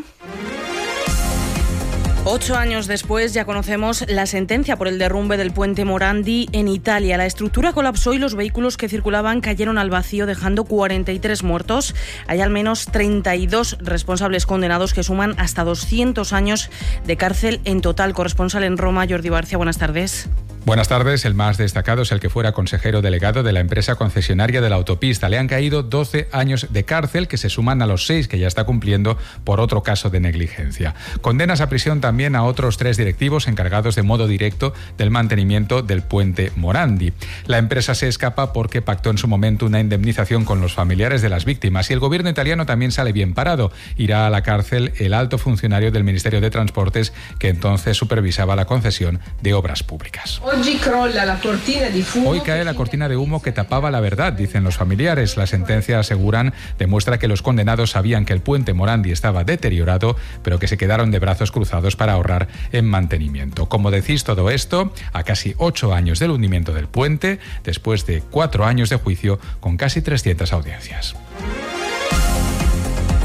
[SPEAKER 24] 8 años después ya conocemos la sentencia por el derrumbe del puente Morandi en Italia. La estructura colapsó y los vehículos que circulaban cayeron al vacío, dejando 43 muertos. Hay al menos 32 responsables condenados que suman hasta 200 años de cárcel en total. Corresponsal en Roma, Jordi Barcia, buenas tardes.
[SPEAKER 25] Buenas tardes. El más destacado es el que fuera consejero delegado de la empresa concesionaria de la autopista. Le han caído 12 años de cárcel, que se suman a los 6 que ya está cumpliendo por otro caso de negligencia. Condenas a prisión también a otros 3 directivos encargados de modo directo del mantenimiento del puente Morandi. La empresa se escapa porque pactó en su momento una indemnización con los familiares de las víctimas, y el gobierno italiano también sale bien parado. Irá a la cárcel el alto funcionario del Ministerio de Transportes que entonces supervisaba la concesión de obras públicas. Hoy cae la cortina de humo que tapaba la verdad, dicen los familiares. La sentencia, aseguran, demuestra que los condenados sabían que el puente Morandi estaba deteriorado, pero que se quedaron de brazos cruzados para ahorrar en mantenimiento. Como decís todo esto, a casi 8 años del hundimiento del puente, después de 4 años de juicio con casi 300 audiencias.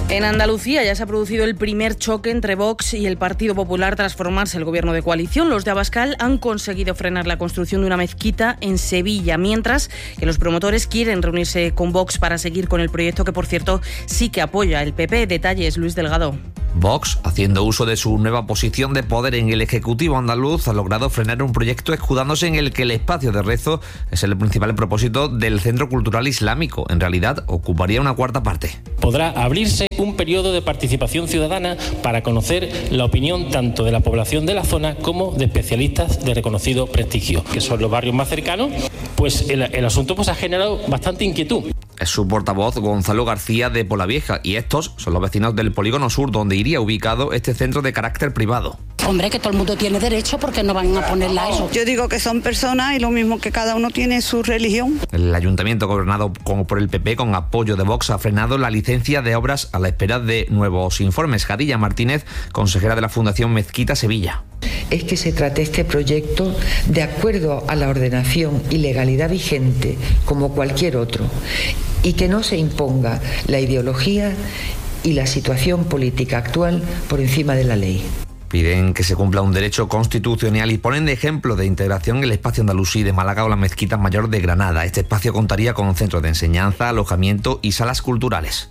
[SPEAKER 24] En Andalucía ya se ha producido el primer choque entre Vox y el Partido Popular tras formarse el gobierno de coalición. Los de Abascal han conseguido frenar la construcción de una mezquita en Sevilla, mientras que los promotores quieren reunirse con Vox para seguir con el proyecto que, por cierto, sí que apoya el PP. Detalles, Luis Delgado.
[SPEAKER 2] Vox, haciendo uso de su nueva posición de poder en el Ejecutivo andaluz, ha logrado frenar un proyecto escudándose en el que el espacio de rezo es el principal propósito del Centro Cultural Islámico. En realidad, ocuparía una cuarta parte.
[SPEAKER 4] Podrá abrirse un periodo de participación ciudadana para conocer la opinión tanto de la población de la zona como de especialistas de reconocido prestigio, que son los barrios más cercanos. Pues el asunto ha generado bastante inquietud.
[SPEAKER 2] Es su portavoz Gonzalo García de Polavieja, y estos son los vecinos del Polígono Sur, donde iría ubicado este centro de carácter privado.
[SPEAKER 5] Hombre, que todo el mundo tiene derecho, porque no van a ponerla a eso.
[SPEAKER 7] Yo digo que son personas y lo mismo que cada uno tiene su religión.
[SPEAKER 2] El ayuntamiento gobernado por el PP con apoyo de Vox ha frenado la licencia de obras a la espera de nuevos informes. Jadilla Martínez, consejera de la Fundación Mezquita Sevilla.
[SPEAKER 8] Es que se trate este proyecto de acuerdo a la ordenación y legalidad vigente, como cualquier otro, y que no se imponga la ideología y la situación política actual por encima de la ley.
[SPEAKER 2] Piden que se cumpla un derecho constitucional y ponen de ejemplo de integración el espacio andalusí de Málaga o la Mezquita Mayor de Granada. Este espacio contaría con un centro de enseñanza, alojamiento y salas culturales.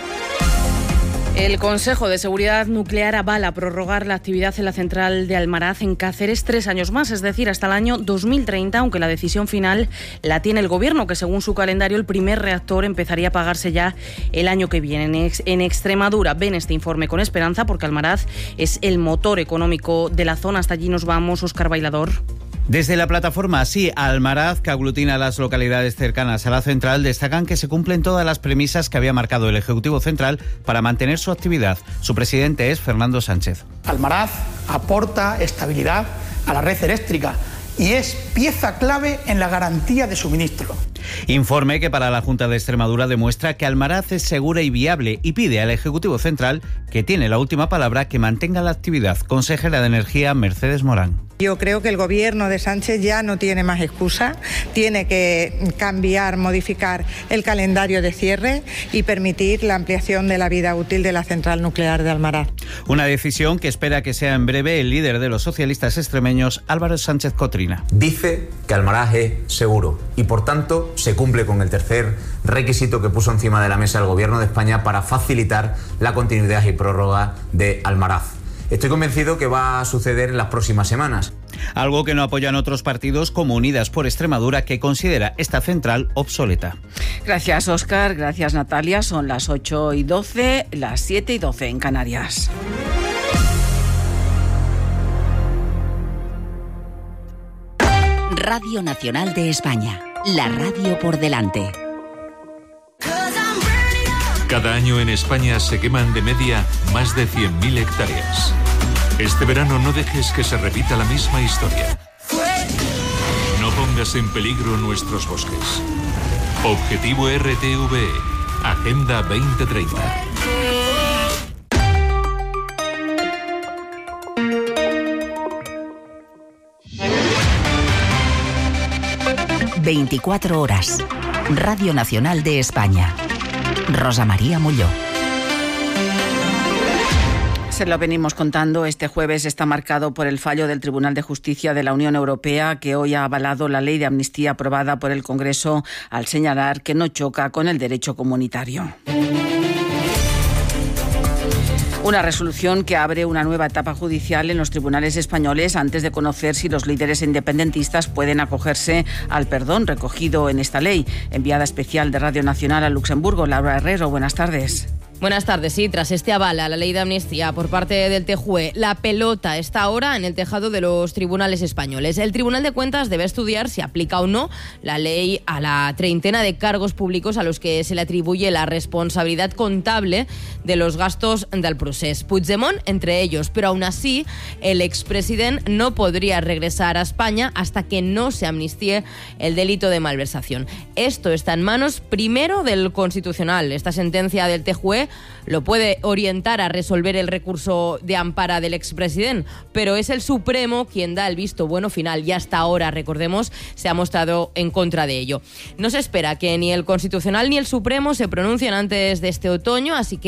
[SPEAKER 24] El Consejo de Seguridad Nuclear avala prorrogar la actividad en la central de Almaraz en Cáceres 3 años más, es decir, hasta el año 2030, aunque la decisión final la tiene el Gobierno, que según su calendario el primer reactor empezaría a apagarse ya el año que viene. En Extremadura ven este informe con esperanza porque Almaraz es el motor económico de la zona. Hasta allí nos vamos, Óscar Bailador.
[SPEAKER 26] Desde la plataforma Sí Almaraz, que aglutina las localidades cercanas a la central, destacan que se cumplen todas las premisas que había marcado el Ejecutivo Central para mantener su actividad. Su presidente es Fernando Sánchez.
[SPEAKER 27] Almaraz aporta estabilidad a la red eléctrica y es pieza clave en la garantía de suministro.
[SPEAKER 26] Informe que para la Junta de Extremadura demuestra que Almaraz es segura y viable y pide al Ejecutivo Central, que tiene la última palabra, que mantenga la actividad. Consejera de Energía, Mercedes Morán.
[SPEAKER 28] Yo creo que el gobierno de Sánchez ya no tiene más excusa, tiene que cambiar, modificar el calendario de cierre y permitir la ampliación de la vida útil de la central nuclear de Almaraz.
[SPEAKER 26] Una decisión que espera que sea en breve el líder de los socialistas extremeños, Álvaro Sánchez Cotrina.
[SPEAKER 29] Dice que Almaraz es seguro y, por tanto, se cumple con el tercer requisito que puso encima de la mesa el Gobierno de España para facilitar la continuidad y prórroga de Almaraz. Estoy convencido que va a suceder en las próximas semanas.
[SPEAKER 26] Algo que no apoyan otros partidos como Unidas por Extremadura, que considera esta central obsoleta.
[SPEAKER 1] Gracias, Óscar. Gracias, Natalia. Son las 8:12, las 7:12 en Canarias.
[SPEAKER 3] Radio Nacional de España. La radio por delante.
[SPEAKER 30] Cada año en España se queman de media más de 100.000 hectáreas. Este verano no dejes que se repita la misma historia. No pongas en peligro nuestros bosques. Objetivo RTVE, Agenda 2030.
[SPEAKER 3] ...24 horas. Radio Nacional de España. Rosa María Mulló.
[SPEAKER 1] Se lo venimos contando, este jueves está marcado por el fallo del Tribunal de Justicia de la Unión Europea, que hoy ha avalado la ley de amnistía aprobada por el Congreso al señalar que no choca con el derecho comunitario. Una resolución que abre una nueva etapa judicial en los tribunales españoles antes de conocer si los líderes independentistas pueden acogerse al perdón recogido en esta ley. Enviada especial de Radio Nacional a Luxemburgo, Laura Herrero, buenas tardes.
[SPEAKER 31] Buenas tardes. Sí, tras este aval a la ley de amnistía por parte del TJUE, la pelota está ahora en el tejado de los tribunales españoles. El Tribunal de Cuentas debe estudiar si aplica o no la ley a la treintena de cargos públicos a los que se le atribuye la responsabilidad contable de los gastos del procés. Puigdemont, entre ellos, pero aún así el expresidente no podría regresar a España hasta que no se amnistíe el delito de malversación. Esto está en manos primero del Constitucional. Esta sentencia del TJUE lo puede orientar a resolver el recurso de ampara del expresidente, pero es el Supremo quien da el visto bueno final y hasta ahora, recordemos, se ha mostrado en contra de ello. No se espera que ni el Constitucional ni el Supremo se pronuncien antes de este otoño, así que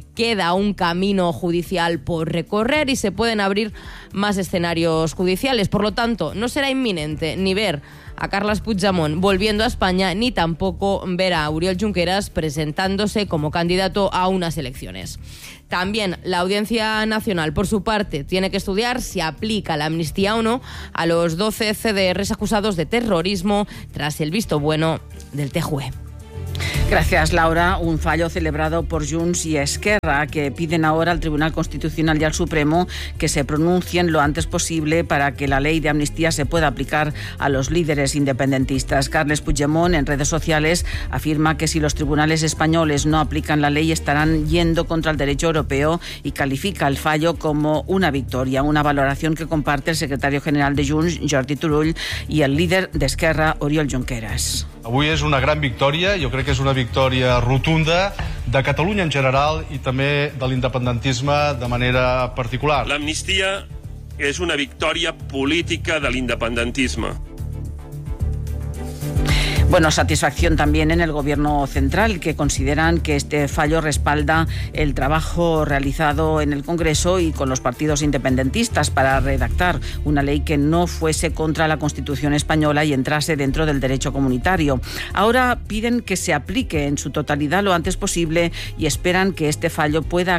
[SPEAKER 31] queda un camino judicial por recorrer y se pueden abrir más escenarios judiciales. Por lo tanto, no será inminente ni ver a Carles Puigdemont volviendo a España, ni tampoco ver a Oriol Junqueras presentándose como candidato a unas elecciones. También la Audiencia Nacional, por su parte, tiene que estudiar si aplica la amnistía o no a los 12 CDRs acusados de terrorismo tras el visto bueno del TJUE.
[SPEAKER 1] Gracias, Laura. Un fallo celebrado por Junts y Esquerra, que piden ahora al Tribunal Constitucional y al Supremo que se pronuncien lo antes posible para que la ley de amnistía se pueda aplicar a los líderes independentistas. Carles Puigdemont, en redes sociales, afirma que si los tribunales españoles no aplican la ley estarán yendo contra el derecho europeo y califica el fallo como una victoria, una valoración que comparte el secretario general de Junts, Jordi Turull, y el líder de Esquerra, Oriol Junqueras.
[SPEAKER 6] Avui és una gran victòria, jo crec que és una victòria rotunda de Catalunya en general i també de l'independentisme de manera particular.
[SPEAKER 9] L'amnistia és una victòria política de l'independentisme.
[SPEAKER 1] Bueno, satisfacción también en el Gobierno central, que consideran que este fallo respalda el trabajo realizado en el Congreso y con los partidos independentistas para redactar una ley que no fuese contra la Constitución española y entrase dentro del derecho comunitario. Ahora piden que se aplique en su totalidad lo antes posible y esperan que este fallo pueda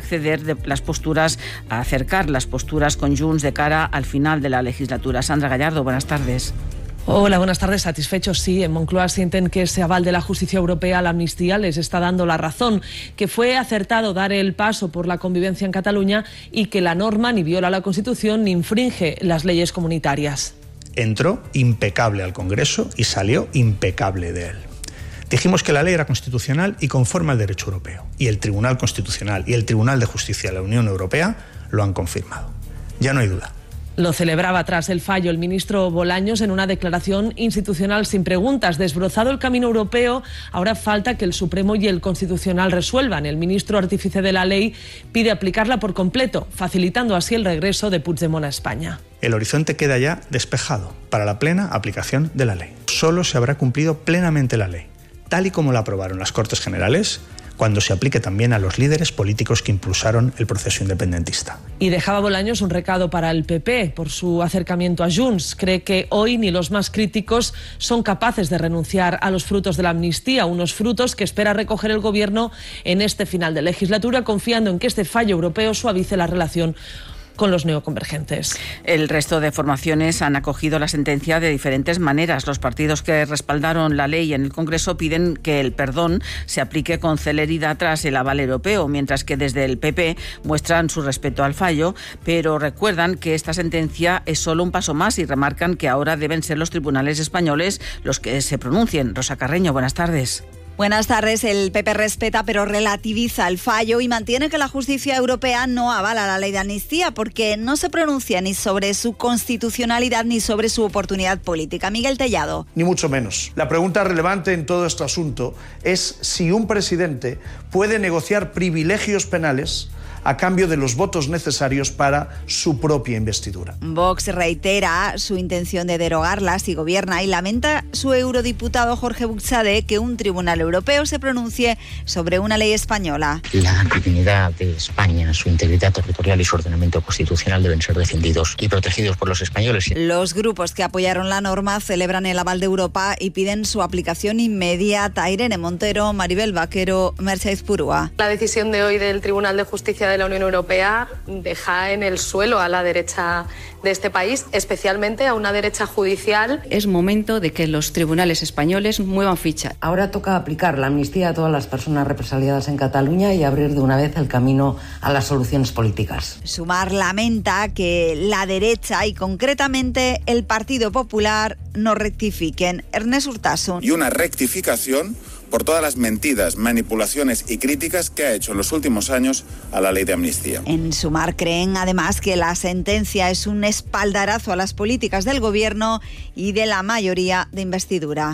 [SPEAKER 1] acercar las posturas con Junts de cara al final de la legislatura. Sandra Gallardo, buenas tardes.
[SPEAKER 10] Hola, buenas tardes. Satisfechos, sí. En Moncloa sienten que ese aval de la justicia europea a la amnistía les está dando la razón, que fue acertado dar el paso por la convivencia en Cataluña y que la norma ni viola la Constitución ni infringe las leyes comunitarias.
[SPEAKER 11] Entró impecable al Congreso y salió impecable de él. Dijimos que la ley era constitucional y conforme al derecho europeo. Y el Tribunal Constitucional y el Tribunal de Justicia de la Unión Europea lo han confirmado. Ya no hay duda.
[SPEAKER 10] Lo celebraba tras el fallo el ministro Bolaños en una declaración institucional sin preguntas. Desbrozado el camino europeo, ahora falta que el Supremo y el Constitucional resuelvan. El ministro artífice de la ley pide aplicarla por completo, facilitando así el regreso de Puigdemont a España.
[SPEAKER 11] El horizonte queda ya despejado para la plena aplicación de la ley. Solo se habrá cumplido plenamente la ley, tal y como la aprobaron las Cortes Generales, cuando se aplique también a los líderes políticos que impulsaron el proceso independentista.
[SPEAKER 10] Y dejaba Bolaños un recado para el PP por su acercamiento a Junts. Cree que hoy ni los más críticos son capaces de renunciar a los frutos de la amnistía, unos frutos que espera recoger el Gobierno en este final de legislatura, confiando en que este fallo europeo suavice la relación con los neoconvergentes.
[SPEAKER 1] El resto de formaciones han acogido la sentencia de diferentes maneras. Los partidos que respaldaron la ley en el Congreso piden que el perdón se aplique con celeridad tras el aval europeo, mientras que desde el PP muestran su respeto al fallo, pero recuerdan que esta sentencia es solo un paso más y remarcan que ahora deben ser los tribunales españoles los que se pronuncien. Rosa Carreño, buenas tardes.
[SPEAKER 12] Buenas tardes. El PP respeta pero relativiza el fallo y mantiene que la justicia europea no avala la ley de amnistía porque no se pronuncia ni sobre su constitucionalidad ni sobre su oportunidad política. Miguel Tellado.
[SPEAKER 13] Ni mucho menos. La pregunta relevante en todo este asunto es si un presidente puede negociar privilegios penales a cambio de los votos necesarios para su propia investidura.
[SPEAKER 12] Vox reitera su intención de derogarla si gobierna y lamenta su eurodiputado Jorge Buxade que un tribunal europeo se pronuncie sobre una ley española.
[SPEAKER 14] La dignidad de España, su integridad territorial y su ordenamiento constitucional deben ser defendidos y protegidos por los españoles.
[SPEAKER 12] Los grupos que apoyaron la norma celebran el aval de Europa y piden su aplicación inmediata. Irene Montero, Maribel Vaquero, Mercedes Purúa.
[SPEAKER 15] La decisión de hoy del Tribunal de Justicia de la Unión Europea deja en el suelo a la derecha de este país, especialmente a una derecha judicial.
[SPEAKER 16] Es momento de que los tribunales españoles muevan ficha.
[SPEAKER 17] Ahora toca aplicar la amnistía a todas las personas represaliadas en Cataluña y abrir de una vez el camino a las soluciones políticas.
[SPEAKER 12] Sumar lamenta que la derecha y concretamente el Partido Popular no rectifiquen. Ernest Urtasun.
[SPEAKER 19] Y una rectificación por todas las mentiras, manipulaciones y críticas que ha hecho en los últimos años a la ley de amnistía.
[SPEAKER 12] En Sumar creen además que la sentencia es un espaldarazo a las políticas del Gobierno y de la mayoría de investidura.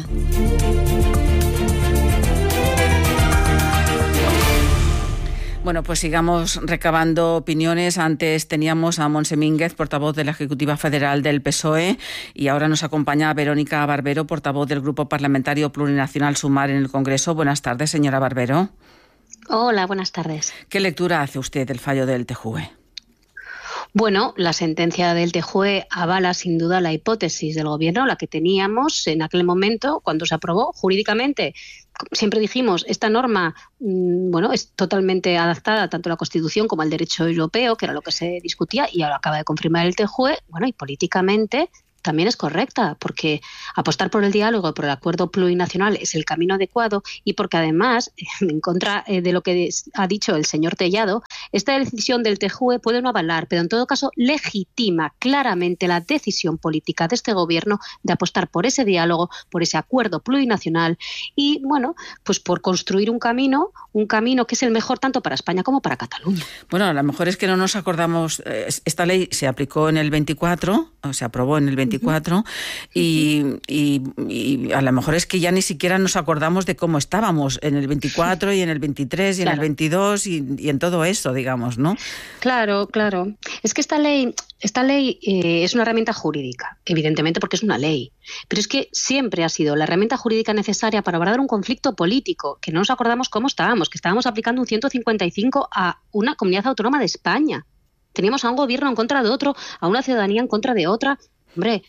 [SPEAKER 1] Bueno, pues sigamos recabando opiniones. Antes teníamos a Montse Mínguez, portavoz de la Ejecutiva Federal del PSOE, y ahora nos acompaña Verónica Barbero, portavoz del Grupo Parlamentario Plurinacional Sumar en el Congreso. Buenas tardes, señora Barbero.
[SPEAKER 2] Hola, buenas tardes.
[SPEAKER 1] ¿Qué lectura hace usted del fallo del TJUE?
[SPEAKER 2] Bueno, la sentencia del TJUE avala sin duda la hipótesis del Gobierno, la que teníamos en aquel momento cuando se aprobó jurídicamente. Siempre dijimos, esta norma es totalmente adaptada tanto a la Constitución como al derecho europeo, que era lo que se discutía, y ahora acaba de confirmar el TJUE, y políticamente también es correcta, porque apostar por el diálogo, por el acuerdo plurinacional es el camino adecuado, y porque además, en contra de lo que ha dicho el señor Tellado, esta decisión del TJUE puede no avalar, pero en todo caso legitima claramente la decisión política de este gobierno de apostar por ese diálogo, por ese acuerdo plurinacional y, pues por construir un camino que es el mejor tanto para España como para Cataluña.
[SPEAKER 1] Bueno, a lo mejor es que no nos acordamos, esta ley se aplicó en el 24, o se aprobó en el 24, y a lo mejor es que ya ni siquiera nos acordamos de cómo estábamos en el 24 y en el 23 y en el 22 y en todo eso, digamos, ¿no?
[SPEAKER 2] Claro. Es que esta ley es una herramienta jurídica, evidentemente porque es una ley, pero es que siempre ha sido la herramienta jurídica necesaria para abordar un conflicto político, que no nos acordamos cómo estábamos, que estábamos aplicando un 155 a una comunidad autónoma de España. Teníamos a un gobierno en contra de otro, a una ciudadanía en contra de otra. Hombre,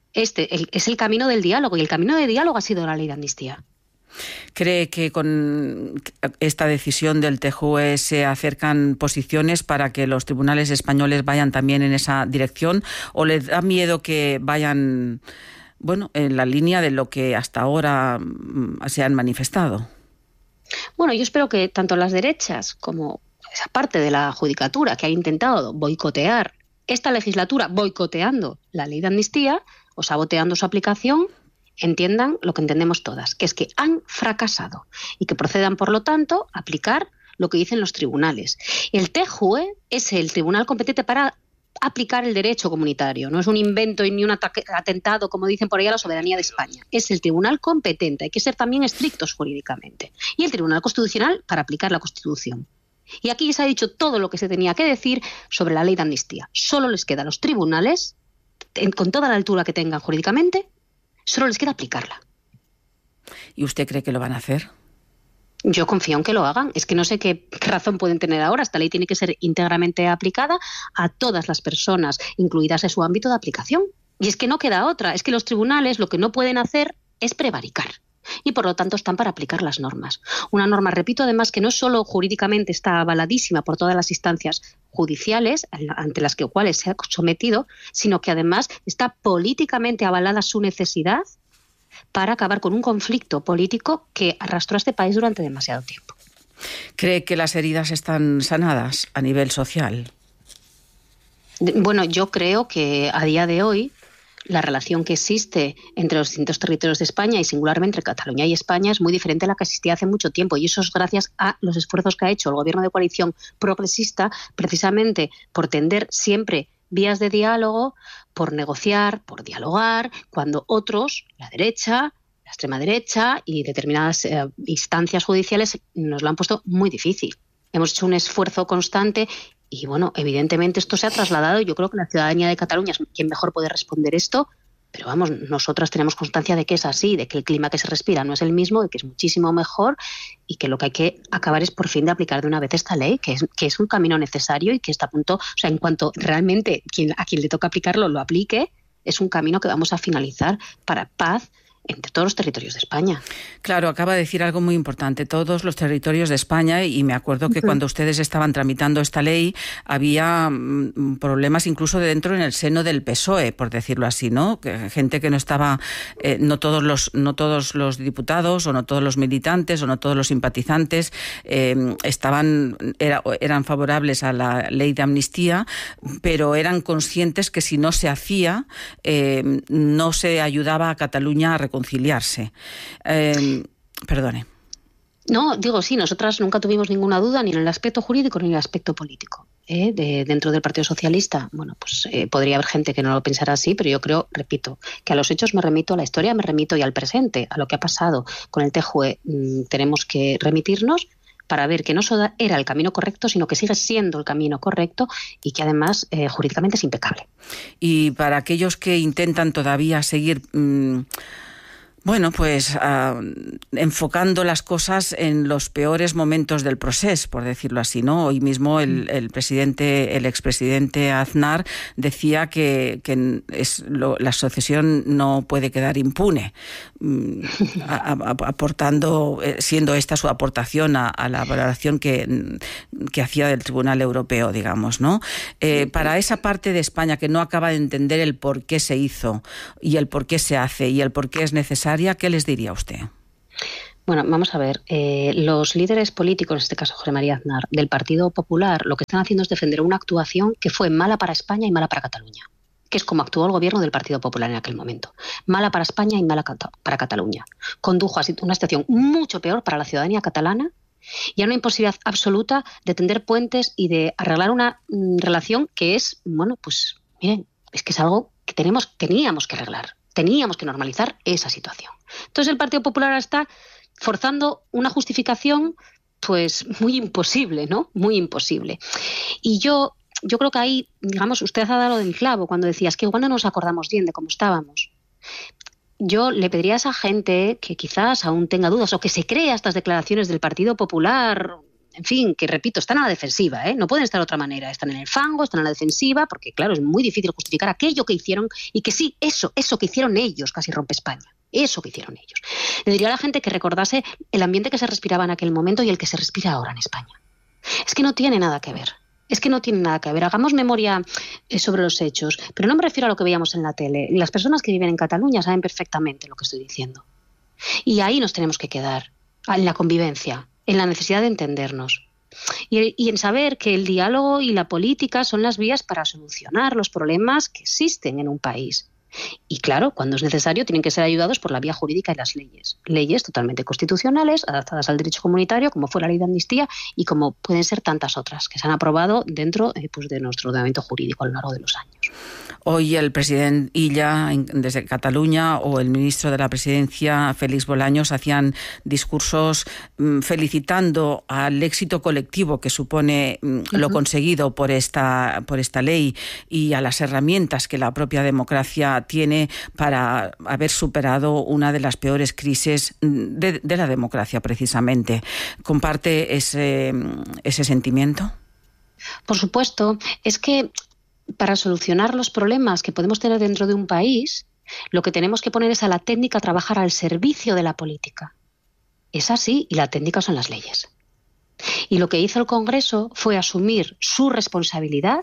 [SPEAKER 2] es el camino del diálogo, y el camino de diálogo ha sido la ley de amnistía.
[SPEAKER 1] ¿Cree que con esta decisión del TJUE se acercan posiciones para que los tribunales españoles vayan también en esa dirección, o les da miedo que vayan en la línea de lo que hasta ahora se han manifestado?
[SPEAKER 2] Bueno, yo espero que tanto las derechas como esa parte de la judicatura que ha intentado boicotear esta legislatura, boicoteando la ley de amnistía o saboteando su aplicación, entiendan lo que entendemos todas, que es que han fracasado y que procedan, por lo tanto, a aplicar lo que dicen los tribunales. El TJUE es el tribunal competente para aplicar el derecho comunitario, no es un invento ni un atentado, como dicen por ahí, a la soberanía de España. Es el tribunal competente, hay que ser también estrictos jurídicamente. Y el Tribunal Constitucional para aplicar la Constitución. Y aquí se ha dicho todo lo que se tenía que decir sobre la ley de amnistía. Solo les queda a los tribunales, con toda la altura que tengan jurídicamente, solo les queda aplicarla.
[SPEAKER 1] ¿Y usted cree que lo van a hacer?
[SPEAKER 2] Yo confío en que lo hagan. Es que no sé qué razón pueden tener ahora. Esta ley tiene que ser íntegramente aplicada a todas las personas, incluidas en su ámbito de aplicación. Y es que no queda otra. Es que los tribunales lo que no pueden hacer es prevaricar. Y por lo tanto están para aplicar las normas. Una norma, repito, además, que no solo jurídicamente está avaladísima por todas las instancias judiciales ante las cuales se ha sometido, sino que además está políticamente avalada su necesidad para acabar con un conflicto político que arrastró a este país durante demasiado tiempo.
[SPEAKER 1] ¿Cree que las heridas están sanadas a nivel social?
[SPEAKER 2] Bueno, yo creo que a día de hoy la relación que existe entre los distintos territorios de España y singularmente entre Cataluña y España es muy diferente a la que existía hace mucho tiempo, y eso es gracias a los esfuerzos que ha hecho el gobierno de coalición progresista precisamente por tender siempre vías de diálogo, por negociar, por dialogar, cuando otros, la derecha, la extrema derecha y determinadas instancias judiciales nos lo han puesto muy difícil. Hemos hecho un esfuerzo constante y, evidentemente esto se ha trasladado. Yo creo que la ciudadanía de Cataluña es quien mejor puede responder esto, pero nosotras tenemos constancia de que es así, de que el clima que se respira no es el mismo, de que es muchísimo mejor y que lo que hay que acabar es por fin de aplicar de una vez esta ley, que es un camino necesario y que está a punto, en cuanto realmente a quien le toca aplicarlo lo aplique, es un camino que vamos a finalizar para paz entre todos los territorios de España.
[SPEAKER 1] Claro, acaba de decir algo muy importante, todos los territorios de España, y me acuerdo que cuando ustedes estaban tramitando esta ley había problemas incluso dentro en el seno del PSOE, por decirlo así, ¿no? Gente que no estaba, no todos los diputados o no todos los militantes o no todos los simpatizantes eran favorables a la ley de amnistía, pero eran conscientes que si no se hacía no se ayudaba a Cataluña a reconciliarse. Perdone.
[SPEAKER 2] No, digo, sí, nosotras nunca tuvimos ninguna duda ni en el aspecto jurídico ni en el aspecto político. Dentro del Partido Socialista, podría haber gente que no lo pensara así, pero yo creo, repito, que a los hechos me remito, a la historia me remito y al presente, a lo que ha pasado con el TJUE. Tenemos que remitirnos para ver que no solo era el camino correcto, sino que sigue siendo el camino correcto y que además jurídicamente es impecable.
[SPEAKER 1] Y para aquellos que intentan todavía seguir Bueno, pues enfocando las cosas en los peores momentos del proceso, por decirlo así, ¿no? Hoy mismo el expresidente Aznar decía que la asociación no puede quedar impune, aportando, siendo esta su aportación a la valoración que hacía del Tribunal Europeo, digamos, ¿no? Para esa parte de España que no acaba de entender el por qué se hizo y el por qué se hace y el por qué es necesaria, ¿qué les diría usted?
[SPEAKER 2] Bueno, vamos a ver. Los líderes políticos, en este caso José María Aznar, del Partido Popular, lo que están haciendo es defender una actuación que fue mala para España y mala para Cataluña, que es como actuó el gobierno del Partido Popular en aquel momento. Mala para España y mala para Cataluña. Condujo a una situación mucho peor para la ciudadanía catalana y a una imposibilidad absoluta de tender puentes y de arreglar una relación que es, bueno, pues miren, es que es algo que teníamos que arreglar. Teníamos que normalizar esa situación. Entonces el Partido Popular está forzando una justificación pues muy imposible, ¿no? Muy imposible. Y yo creo que ahí, digamos, usted ha dado del clavo cuando decías que igual no nos acordamos bien de cómo estábamos. Yo le pediría a esa gente que quizás aún tenga dudas o que se crea estas declaraciones del Partido Popular, en fin, que repito, están a la defensiva, ¿eh? No pueden estar de otra manera. Están en el fango, están a la defensiva, porque claro, es muy difícil justificar aquello que hicieron y que sí, eso que hicieron ellos casi rompe España. Eso que hicieron ellos. Le diría a la gente que recordase el ambiente que se respiraba en aquel momento y el que se respira ahora en España. Es que no tiene nada que ver. Hagamos memoria sobre los hechos, pero no me refiero a lo que veíamos en la tele. Las personas que viven en Cataluña saben perfectamente lo que estoy diciendo. Y ahí nos tenemos que quedar, en la convivencia, en la necesidad de entendernos y en saber que el diálogo y la política son las vías para solucionar los problemas que existen en un país. Y claro, cuando es necesario, tienen que ser ayudados por la vía jurídica y las leyes. Leyes totalmente constitucionales, adaptadas al derecho comunitario, como fue la ley de amnistía y como pueden ser tantas otras que se han aprobado dentro pues de nuestro ordenamiento jurídico a lo largo de los años.
[SPEAKER 1] Hoy el presidente Illa, desde Cataluña, o el ministro de la Presidencia, Félix Bolaños, hacían discursos felicitando al éxito colectivo que supone lo conseguido por esta ley y a las herramientas que la propia democracia tiene para haber superado una de las peores crisis de la democracia, precisamente. ¿Comparte ese sentimiento?
[SPEAKER 2] Por supuesto. Es que para solucionar los problemas que podemos tener dentro de un país, lo que tenemos que poner es a la técnica a trabajar al servicio de la política. Es así, y la técnica son las leyes. Y lo que hizo el Congreso fue asumir su responsabilidad,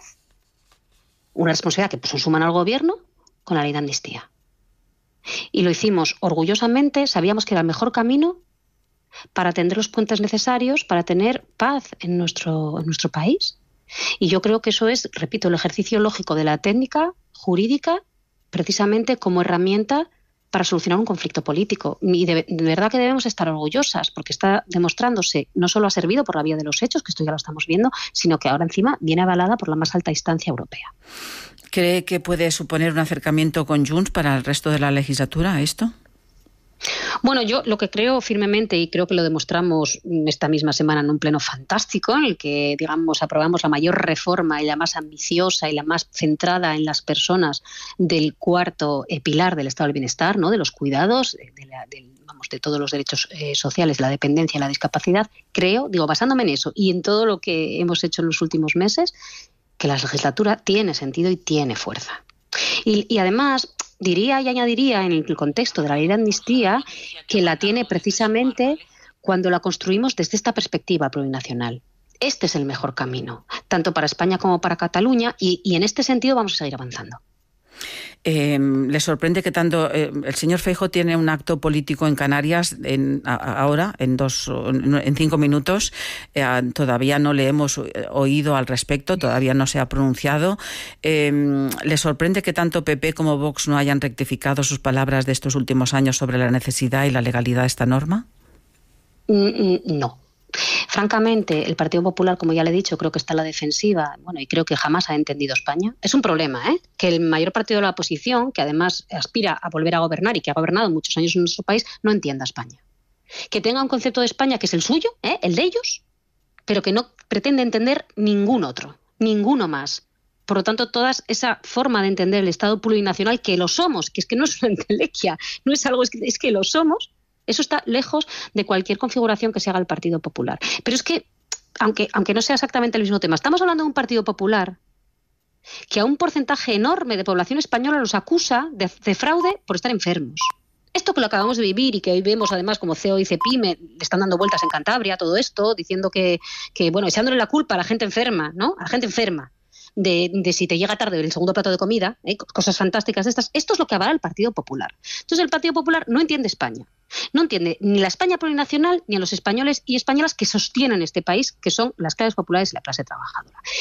[SPEAKER 2] una responsabilidad que puso en su mano al gobierno, con la ley de amnistía. Y lo hicimos orgullosamente, sabíamos que era el mejor camino para tender los puentes necesarios para tener paz en nuestro país. Y yo creo que eso es, repito, el ejercicio lógico de la técnica jurídica precisamente como herramienta para solucionar un conflicto político. Y de verdad que debemos estar orgullosas porque está demostrándose, no solo ha servido por la vía de los hechos, que esto ya lo estamos viendo, sino que ahora encima viene avalada por la más alta instancia europea.
[SPEAKER 1] ¿Cree que puede suponer un acercamiento con Junts para el resto de la legislatura a esto?
[SPEAKER 2] Bueno, yo lo que creo firmemente, y creo que lo demostramos esta misma semana en un pleno fantástico, en el que, digamos, aprobamos la mayor reforma y la más ambiciosa y la más centrada en las personas del cuarto pilar del estado del bienestar, ¿no? De los cuidados, de todos los derechos sociales, la dependencia y la discapacidad. Creo, basándome en eso y en todo lo que hemos hecho en los últimos meses, que la legislatura tiene sentido y tiene fuerza. Y además diría y añadiría en el contexto de la ley de amnistía que la tiene precisamente cuando la construimos desde esta perspectiva plurinacional. Este es el mejor camino, tanto para España como para Cataluña, y en este sentido vamos a seguir avanzando.
[SPEAKER 1] ¿Le sorprende que tanto el señor Feijóo tiene un acto político en Canarias ahora, en 5 minutos? Todavía no le hemos oído al respecto, todavía no se ha pronunciado. ¿Le sorprende que tanto PP como Vox no hayan rectificado sus palabras de estos últimos años sobre la necesidad y la legalidad de esta norma?
[SPEAKER 2] No. Francamente, el Partido Popular, como ya le he dicho, creo que está a la defensiva, y creo que jamás ha entendido España. Es un problema, que el mayor partido de la oposición, que además aspira a volver a gobernar y que ha gobernado muchos años en nuestro país, no entienda España. Que tenga un concepto de España que es el suyo, el de ellos, pero que no pretende entender ningún otro, ninguno más. Por lo tanto, toda esa forma de entender el Estado plurinacional, que lo somos, que es que no es una entelequia, no es algo, es que lo somos, eso está lejos de cualquier configuración que se haga el Partido Popular. Pero es que, aunque no sea exactamente el mismo tema, estamos hablando de un Partido Popular que a un porcentaje enorme de población española los acusa de fraude por estar enfermos. Esto que lo acabamos de vivir y que hoy vemos además como CEO y CEPIME le están dando vueltas en Cantabria, todo esto, diciendo que bueno, echándole la culpa a la gente enferma, ¿no? A la gente enferma. De si te llega tarde el segundo plato de comida, cosas fantásticas de estas. Esto es lo que avala el Partido Popular. Entonces el Partido Popular no entiende España. No entiende ni la España plurinacional ni a los españoles y españolas que sostienen este país, que son las clases populares y la clase trabajadora.